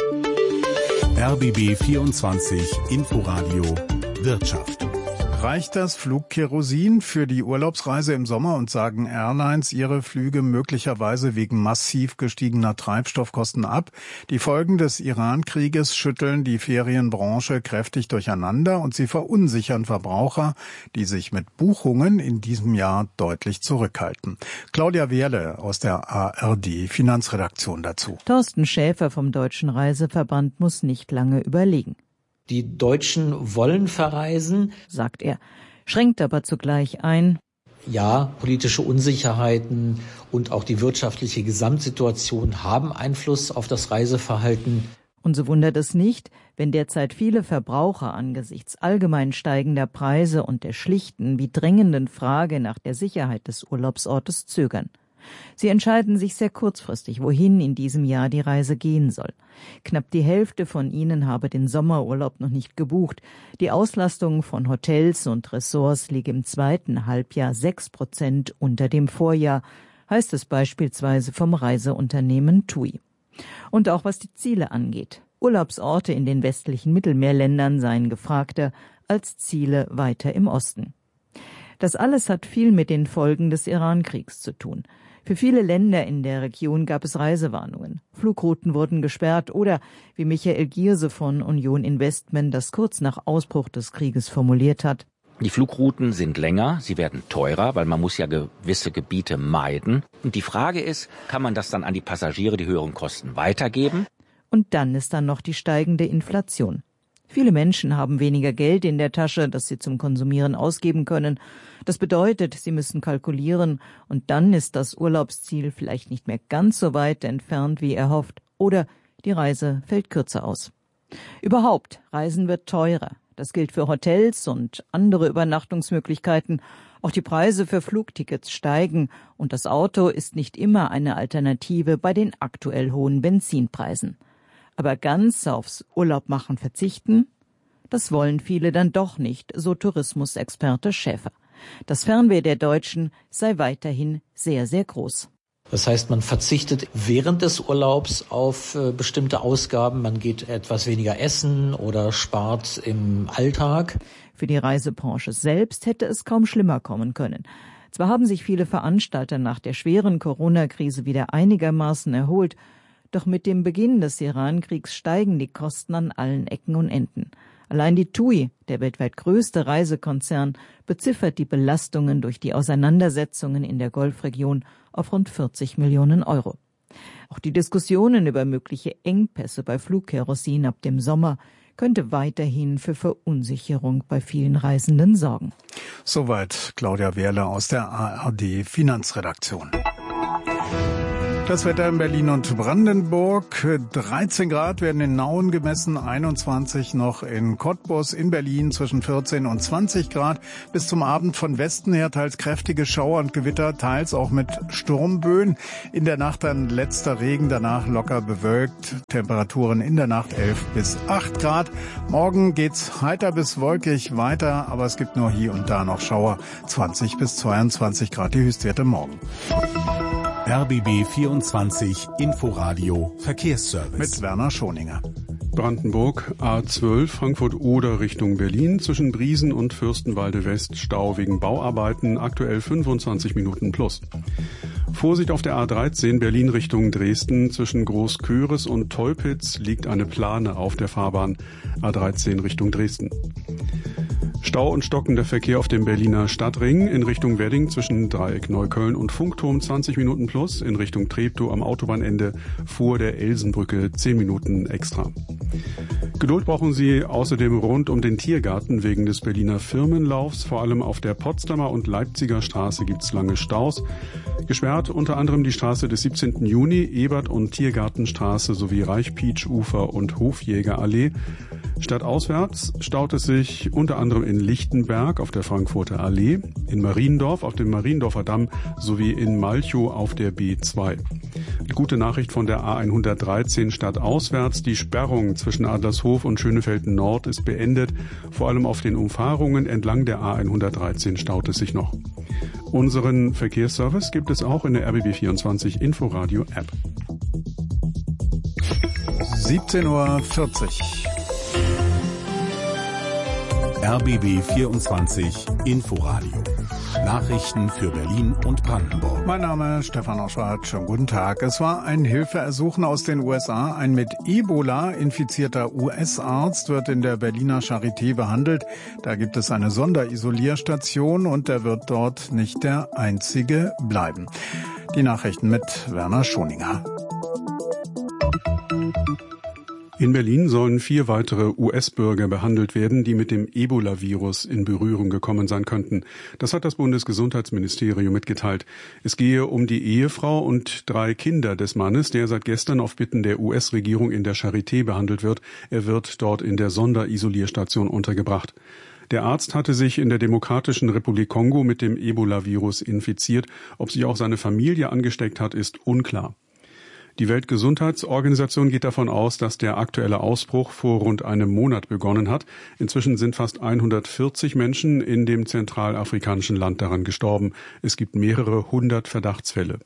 R B B vierundzwanzig Inforadio Wirtschaft. Reicht das Flugkerosin für die Urlaubsreise im Sommer und sagen Airlines ihre Flüge möglicherweise wegen massiv gestiegener Treibstoffkosten ab? Die Folgen des Iran-Krieges schütteln die Ferienbranche kräftig durcheinander und sie verunsichern Verbraucher, die sich mit Buchungen in diesem Jahr deutlich zurückhalten. Claudia Wehrle aus der A R D-Finanzredaktion dazu. Thorsten Schäfer vom Deutschen Reiseverband muss nicht lange überlegen. Die Deutschen wollen verreisen, sagt er, schränkt aber zugleich ein. Ja, politische Unsicherheiten und auch die wirtschaftliche Gesamtsituation haben Einfluss auf das Reiseverhalten. Und so wundert es nicht, wenn derzeit viele Verbraucher angesichts allgemein steigender Preise und der schlichten wie drängenden Frage nach der Sicherheit des Urlaubsortes zögern. Sie entscheiden sich sehr kurzfristig, wohin in diesem Jahr die Reise gehen soll. Knapp die Hälfte von ihnen habe den Sommerurlaub noch nicht gebucht. Die Auslastung von Hotels und Ressorts liege im zweiten Halbjahr sechs Prozent unter dem Vorjahr, heißt es beispielsweise vom Reiseunternehmen TUI. Und auch was die Ziele angeht. Urlaubsorte in den westlichen Mittelmeerländern seien gefragter als Ziele weiter im Osten. Das alles hat viel mit den Folgen des Iran-Kriegs zu tun. Für viele Länder in der Region gab es Reisewarnungen. Flugrouten wurden gesperrt oder, wie Michael Gierse von Union Investment das kurz nach Ausbruch des Krieges formuliert hat: Die Flugrouten sind länger, sie werden teurer, weil man muss ja gewisse Gebiete meiden. Und die Frage ist, kann man das dann an die Passagiere, die höheren Kosten, weitergeben? Und dann ist dann noch die steigende Inflation. Viele Menschen haben weniger Geld in der Tasche, das sie zum Konsumieren ausgeben können. Das bedeutet, sie müssen kalkulieren und dann ist das Urlaubsziel vielleicht nicht mehr ganz so weit entfernt wie erhofft oder die Reise fällt kürzer aus. Überhaupt, Reisen wird teurer. Das gilt für Hotels und andere Übernachtungsmöglichkeiten, Auch die Preise für Flugtickets steigen und das Auto ist nicht immer eine Alternative bei den aktuell hohen Benzinpreisen. Aber ganz aufs Urlaubmachen verzichten? Das wollen viele dann doch nicht, so Tourismusexperte Schäfer. Das Fernweh der Deutschen sei weiterhin sehr, sehr groß. Das heißt, man verzichtet während des Urlaubs auf äh, bestimmte Ausgaben. Man geht etwas weniger essen oder spart im Alltag. Für die Reisebranche selbst hätte es kaum schlimmer kommen können. Zwar haben sich viele Veranstalter nach der schweren Corona-Krise wieder einigermaßen erholt, doch mit dem Beginn des Iran-Kriegs steigen die Kosten an allen Ecken und Enden. Allein die T U I, der weltweit größte Reisekonzern, beziffert die Belastungen durch die Auseinandersetzungen in der Golfregion auf rund vierzig Millionen Euro. Auch die Diskussionen über mögliche Engpässe bei Flugkerosin ab dem Sommer könnte weiterhin für Verunsicherung bei vielen Reisenden sorgen. Soweit Claudia Wehrle aus der A R D Finanzredaktion. Das Wetter in Berlin und Brandenburg. dreizehn Grad werden in Nauen gemessen, einundzwanzig noch in Cottbus, in Berlin zwischen vierzehn und zwanzig Grad. Bis zum Abend von Westen her teils kräftige Schauer und Gewitter, teils auch mit Sturmböen. In der Nacht dann letzter Regen, danach locker bewölkt. Temperaturen in der Nacht elf bis acht Grad. Morgen geht's heiter bis wolkig weiter, aber es gibt nur hier und da noch Schauer. zwanzig bis zweiundzwanzig Grad die Höchstwerte morgen. R B B vierundzwanzig Inforadio Verkehrsservice. Mit Werner Schoninger. Brandenburg A zwölf Frankfurt-Oder Richtung Berlin zwischen Briesen und Fürstenwalde West Stau wegen Bauarbeiten, aktuell fünfundzwanzig Minuten plus. Vorsicht auf der A dreizehn Berlin Richtung Dresden zwischen Großköris und Teupitz liegt eine Plane auf der Fahrbahn A dreizehn Richtung Dresden. Stau und stockender Verkehr auf dem Berliner Stadtring in Richtung Wedding zwischen Dreieck Neukölln und Funkturm zwanzig Minuten plus, in Richtung Treptow am Autobahnende vor der Elsenbrücke zehn Minuten extra. Geduld brauchen Sie außerdem rund um den Tiergarten wegen des Berliner Firmenlaufs. Vor allem auf der Potsdamer und Leipziger Straße gibt's lange Staus. Gesperrt unter anderem die Straße des siebzehnten Juni, Ebert- und Tiergartenstraße sowie Reichpietsch-Ufer und Hofjägerallee. Stadtauswärts staut es sich unter anderem in Lichtenberg auf der Frankfurter Allee, in Mariendorf auf dem Mariendorfer Damm sowie in Malchow auf der B zwei. Gute Nachricht von der A hundertdreizehn stadtauswärts. Die Sperrung zwischen Adlershof und Schönefelden Nord ist beendet. Vor allem auf den Umfahrungen entlang der A hundertdreizehn staut es sich noch. Unseren Verkehrsservice gibt es auch in der R B B vierundzwanzig Inforadio App. siebzehn Uhr vierzig. R B B vierundzwanzig Inforadio. Nachrichten für Berlin und Brandenburg. Mein Name ist Stefan Oschwart. Schönen guten Tag. Es war ein Hilfeersuchen aus den U S A. Ein mit Ebola infizierter U S-Arzt wird in der Berliner Charité behandelt. Da gibt es eine Sonderisolierstation und er wird dort nicht der Einzige bleiben. Die Nachrichten mit Werner Schoninger. In Berlin sollen vier weitere U S-Bürger behandelt werden, die mit dem Ebola-Virus in Berührung gekommen sein könnten. Das hat das Bundesgesundheitsministerium mitgeteilt. Es gehe um die Ehefrau und drei Kinder des Mannes, der seit gestern auf Bitten der U S-Regierung in der Charité behandelt wird. Er wird dort in der Sonderisolierstation untergebracht. Der Arzt hatte sich in der Demokratischen Republik Kongo mit dem Ebola-Virus infiziert. Ob sich auch seine Familie angesteckt hat, ist unklar. Die Weltgesundheitsorganisation geht davon aus, dass der aktuelle Ausbruch vor rund einem Monat begonnen hat. Inzwischen sind fast hundertvierzig Menschen in dem zentralafrikanischen Land daran gestorben. Es gibt mehrere hundert Verdachtsfälle.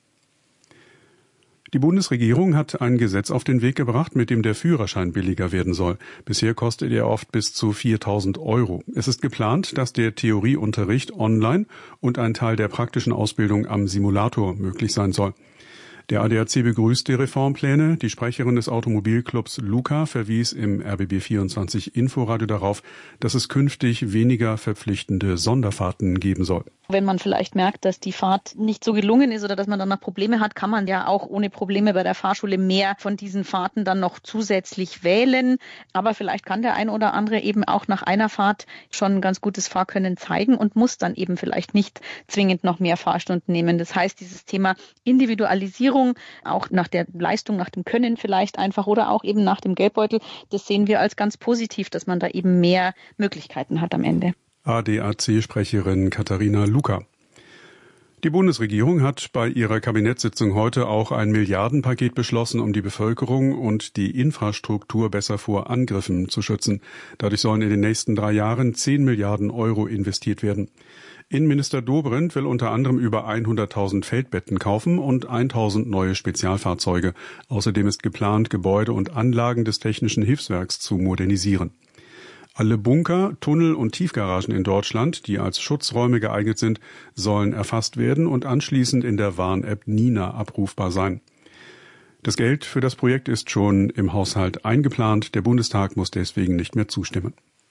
Die Bundesregierung hat ein Gesetz auf den Weg gebracht, mit dem der Führerschein billiger werden soll. Bisher kostet er oft bis zu viertausend Euro. Es ist geplant, dass der Theorieunterricht online und ein Teil der praktischen Ausbildung am Simulator möglich sein soll. Der A D A C begrüßt die Reformpläne. Die Sprecherin des Automobilclubs Luca verwies im R B B vierundzwanzig Inforadio darauf, dass es künftig weniger verpflichtende Sonderfahrten geben soll. Wenn man vielleicht merkt, dass die Fahrt nicht so gelungen ist oder dass man dann noch Probleme hat, kann man ja auch ohne Probleme bei der Fahrschule mehr von diesen Fahrten dann noch zusätzlich wählen. Aber vielleicht kann der ein oder andere eben auch nach einer Fahrt schon ein ganz gutes Fahrkönnen zeigen und muss dann eben vielleicht nicht zwingend noch mehr Fahrstunden nehmen. Das heißt, dieses Thema Individualisierung, auch nach der Leistung, nach dem Können vielleicht einfach oder auch eben nach dem Geldbeutel, das sehen wir als ganz positiv, dass man da eben mehr Möglichkeiten hat am Ende. A D A C-Sprecherin Katharina Luca. Die Bundesregierung hat bei ihrer Kabinettssitzung heute auch ein Milliardenpaket beschlossen, um die Bevölkerung und die Infrastruktur besser vor Angriffen zu schützen. Dadurch sollen in den nächsten drei Jahren zehn Milliarden Euro investiert werden. Innenminister Dobrindt will unter anderem über hunderttausend Feldbetten kaufen und tausend neue Spezialfahrzeuge. Außerdem ist geplant, Gebäude und Anlagen des Technischen Hilfswerks zu modernisieren. Alle Bunker, Tunnel und Tiefgaragen in Deutschland, die als Schutzräume geeignet sind, sollen erfasst werden und anschließend in der Warn-App Nina abrufbar sein. Das Geld für das Projekt ist schon im Haushalt eingeplant. Der Bundestag muss deswegen nicht mehr zustimmen.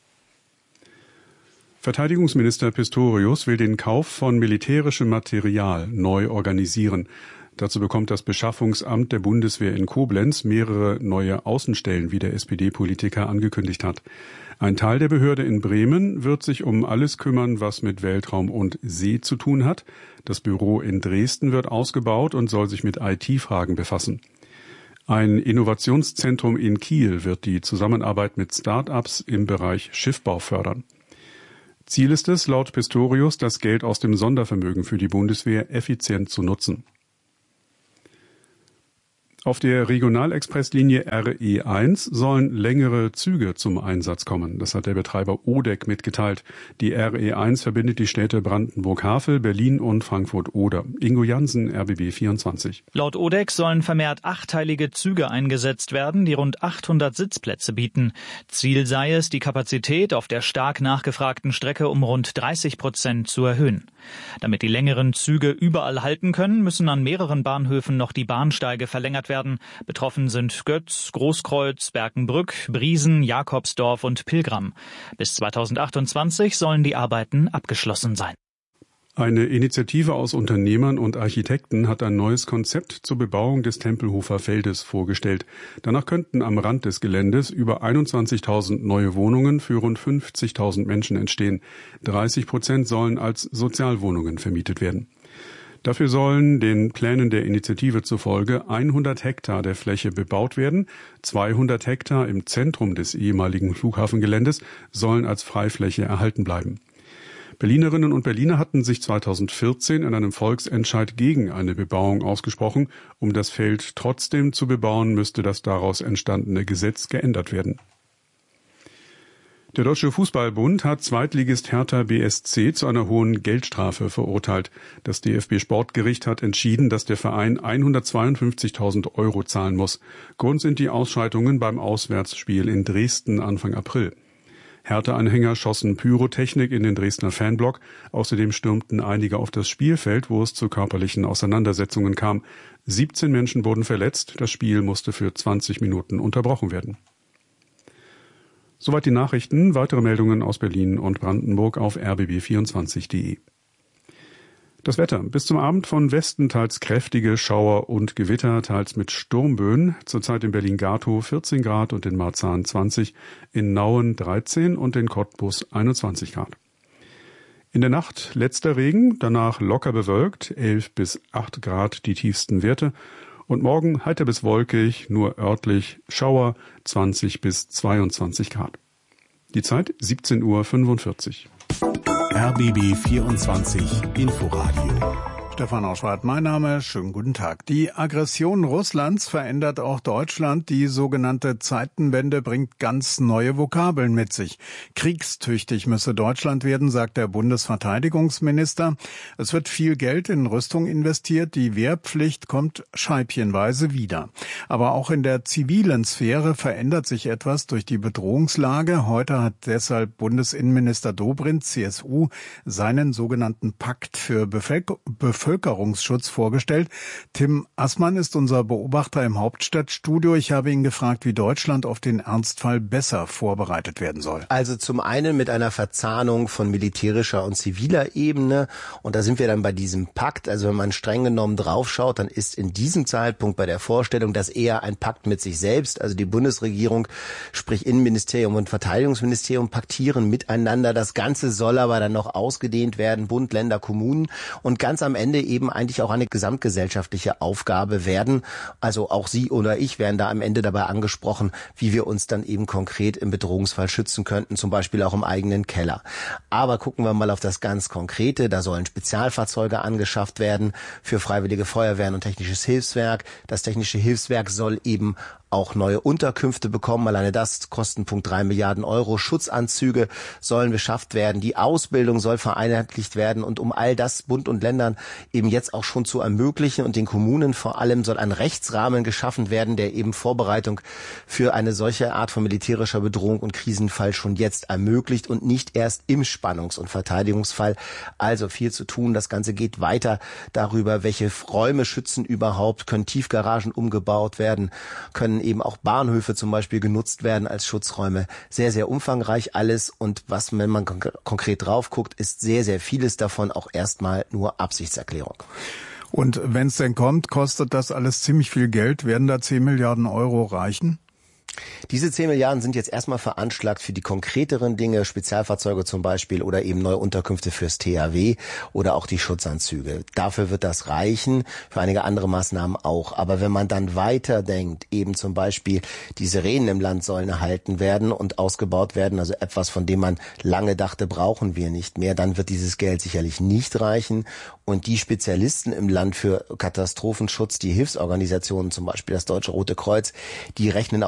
Verteidigungsminister Pistorius will den Kauf von militärischem Material neu organisieren. Dazu bekommt das Beschaffungsamt der Bundeswehr in Koblenz mehrere neue Außenstellen, wie der S P D-Politiker angekündigt hat. Ein Teil der Behörde in Bremen wird sich um alles kümmern, was mit Weltraum und See zu tun hat. Das Büro in Dresden wird ausgebaut und soll sich mit I T-Fragen befassen. Ein Innovationszentrum in Kiel wird die Zusammenarbeit mit Start-ups im Bereich Schiffbau fördern. Ziel ist es, laut Pistorius, das Geld aus dem Sondervermögen für die Bundeswehr effizient zu nutzen. Auf der Regionalexpresslinie R E eins sollen längere Züge zum Einsatz kommen. Das hat der Betreiber O D E C mitgeteilt. Die R E eins verbindet die Städte Brandenburg-Havel, Berlin und Frankfurt-Oder. Ingo Jansen, R B B vierundzwanzig. Laut O D E C sollen vermehrt achtteilige Züge eingesetzt werden, die rund achthundert Sitzplätze bieten. Ziel sei es, die Kapazität auf der stark nachgefragten Strecke um rund dreißig Prozent zu erhöhen. Damit die längeren Züge überall halten können, müssen an mehreren Bahnhöfen noch die Bahnsteige verlängert werden. Werden. Betroffen sind Götz, Großkreuz, Berkenbrück, Briesen, Jakobsdorf und Pilgram. Bis zweitausendachtundzwanzig sollen die Arbeiten abgeschlossen sein. Eine Initiative aus Unternehmern und Architekten hat ein neues Konzept zur Bebauung des Tempelhofer Feldes vorgestellt. Danach könnten am Rand des Geländes über einundzwanzigtausend neue Wohnungen für rund fünfzigtausend Menschen entstehen. dreißig Prozent sollen als Sozialwohnungen vermietet werden. Dafür sollen den Plänen der Initiative zufolge hundert Hektar der Fläche bebaut werden. zweihundert Hektar im Zentrum des ehemaligen Flughafengeländes sollen als Freifläche erhalten bleiben. Berlinerinnen und Berliner hatten sich zweitausendvierzehn in einem Volksentscheid gegen eine Bebauung ausgesprochen. Um das Feld trotzdem zu bebauen, müsste das daraus entstandene Gesetz geändert werden. Der Deutsche Fußballbund hat Zweitligist Hertha B S C zu einer hohen Geldstrafe verurteilt. Das D F B-Sportgericht hat entschieden, dass der Verein hundertzweiundfünfzigtausend Euro zahlen muss. Grund sind die Ausschreitungen beim Auswärtsspiel in Dresden Anfang April. Hertha-Anhänger schossen Pyrotechnik in den Dresdner Fanblock. Außerdem stürmten einige auf das Spielfeld, wo es zu körperlichen Auseinandersetzungen kam. siebzehn Menschen wurden verletzt. Das Spiel musste für zwanzig Minuten unterbrochen werden. Soweit die Nachrichten. Weitere Meldungen aus Berlin und Brandenburg auf r b b vierundzwanzig punkt de. Das Wetter. Bis zum Abend von Westen teils kräftige Schauer und Gewitter, teils mit Sturmböen. Zurzeit in Berlin-Gatow vierzehn Grad und in Marzahn zwanzig, in Nauen dreizehn und in Cottbus einundzwanzig Grad. In der Nacht letzter Regen, danach locker bewölkt, elf bis acht Grad die tiefsten Werte. Und morgen heiter bis wolkig, nur örtlich Schauer, zwanzig bis zweiundzwanzig Grad. Die Zeit siebzehn Uhr fünfundvierzig. R B B vierundzwanzig Inforadio. Stefan Auschwart, mein Name. Schönen guten Tag. Die Aggression Russlands verändert auch Deutschland. Die sogenannte Zeitenwende bringt ganz neue Vokabeln mit sich. Kriegstüchtig müsse Deutschland werden, sagt der Bundesverteidigungsminister. Es wird viel Geld in Rüstung investiert. Die Wehrpflicht kommt scheibchenweise wieder. Aber auch in der zivilen Sphäre verändert sich etwas durch die Bedrohungslage. Heute hat deshalb Bundesinnenminister Dobrindt, C S U, seinen sogenannten Pakt für Bevölkerung Bevölkerungsschutz vorgestellt. Tim Assmann ist unser Beobachter im Hauptstadtstudio. Ich habe ihn gefragt, wie Deutschland auf den Ernstfall besser vorbereitet werden soll. Also zum einen mit einer Verzahnung von militärischer und ziviler Ebene. Und da sind wir dann bei diesem Pakt. Also wenn man streng genommen draufschaut, dann ist in diesem Zeitpunkt bei der Vorstellung das eher ein Pakt mit sich selbst. Also die Bundesregierung, sprich Innenministerium und Verteidigungsministerium, paktieren miteinander. Das Ganze soll aber dann noch ausgedehnt werden, Bund, Länder, Kommunen. Und ganz am Ende Ende eben eigentlich auch eine gesamtgesellschaftliche Aufgabe werden. Also auch Sie oder ich werden da am Ende dabei angesprochen, wie wir uns dann eben konkret im Bedrohungsfall schützen könnten, zum Beispiel auch im eigenen Keller. Aber gucken wir mal auf das ganz Konkrete. Da sollen Spezialfahrzeuge angeschafft werden für Freiwillige Feuerwehren und Technisches Hilfswerk. Das Technische Hilfswerk soll eben auch neue Unterkünfte bekommen. Alleine das Kostenpunkt drei Milliarden Euro. Schutzanzüge sollen beschafft werden. Die Ausbildung soll vereinheitlicht werden. Und um all das Bund und Ländern eben jetzt auch schon zu ermöglichen und den Kommunen vor allem soll ein Rechtsrahmen geschaffen werden, der eben Vorbereitung für eine solche Art von militärischer Bedrohung und Krisenfall schon jetzt ermöglicht und nicht erst im Spannungs- und Verteidigungsfall. Also viel zu tun. Das Ganze geht weiter darüber, welche Räume schützen überhaupt, können Tiefgaragen umgebaut werden, können eben auch Bahnhöfe zum Beispiel genutzt werden als Schutzräume. Sehr, sehr umfangreich alles und was, wenn man konk- konkret drauf guckt, ist sehr, sehr vieles davon auch erstmal nur Absichtserklärung. Und wenn es denn kommt, kostet das alles ziemlich viel Geld. Werden da zehn Milliarden Euro reichen? Diese zehn Milliarden sind jetzt erstmal veranschlagt für die konkreteren Dinge, Spezialfahrzeuge zum Beispiel oder eben neue Unterkünfte fürs T H W oder auch die Schutzanzüge. Dafür wird das reichen, für einige andere Maßnahmen auch. Aber wenn man dann weiterdenkt, eben zum Beispiel die Sirenen im Land sollen erhalten werden und ausgebaut werden, also etwas, von dem man lange dachte, brauchen wir nicht mehr, dann wird dieses Geld sicherlich nicht reichen. Und die Spezialisten im Land für Katastrophenschutz, die Hilfsorganisationen, zum Beispiel das Deutsche Rote Kreuz, die rechnen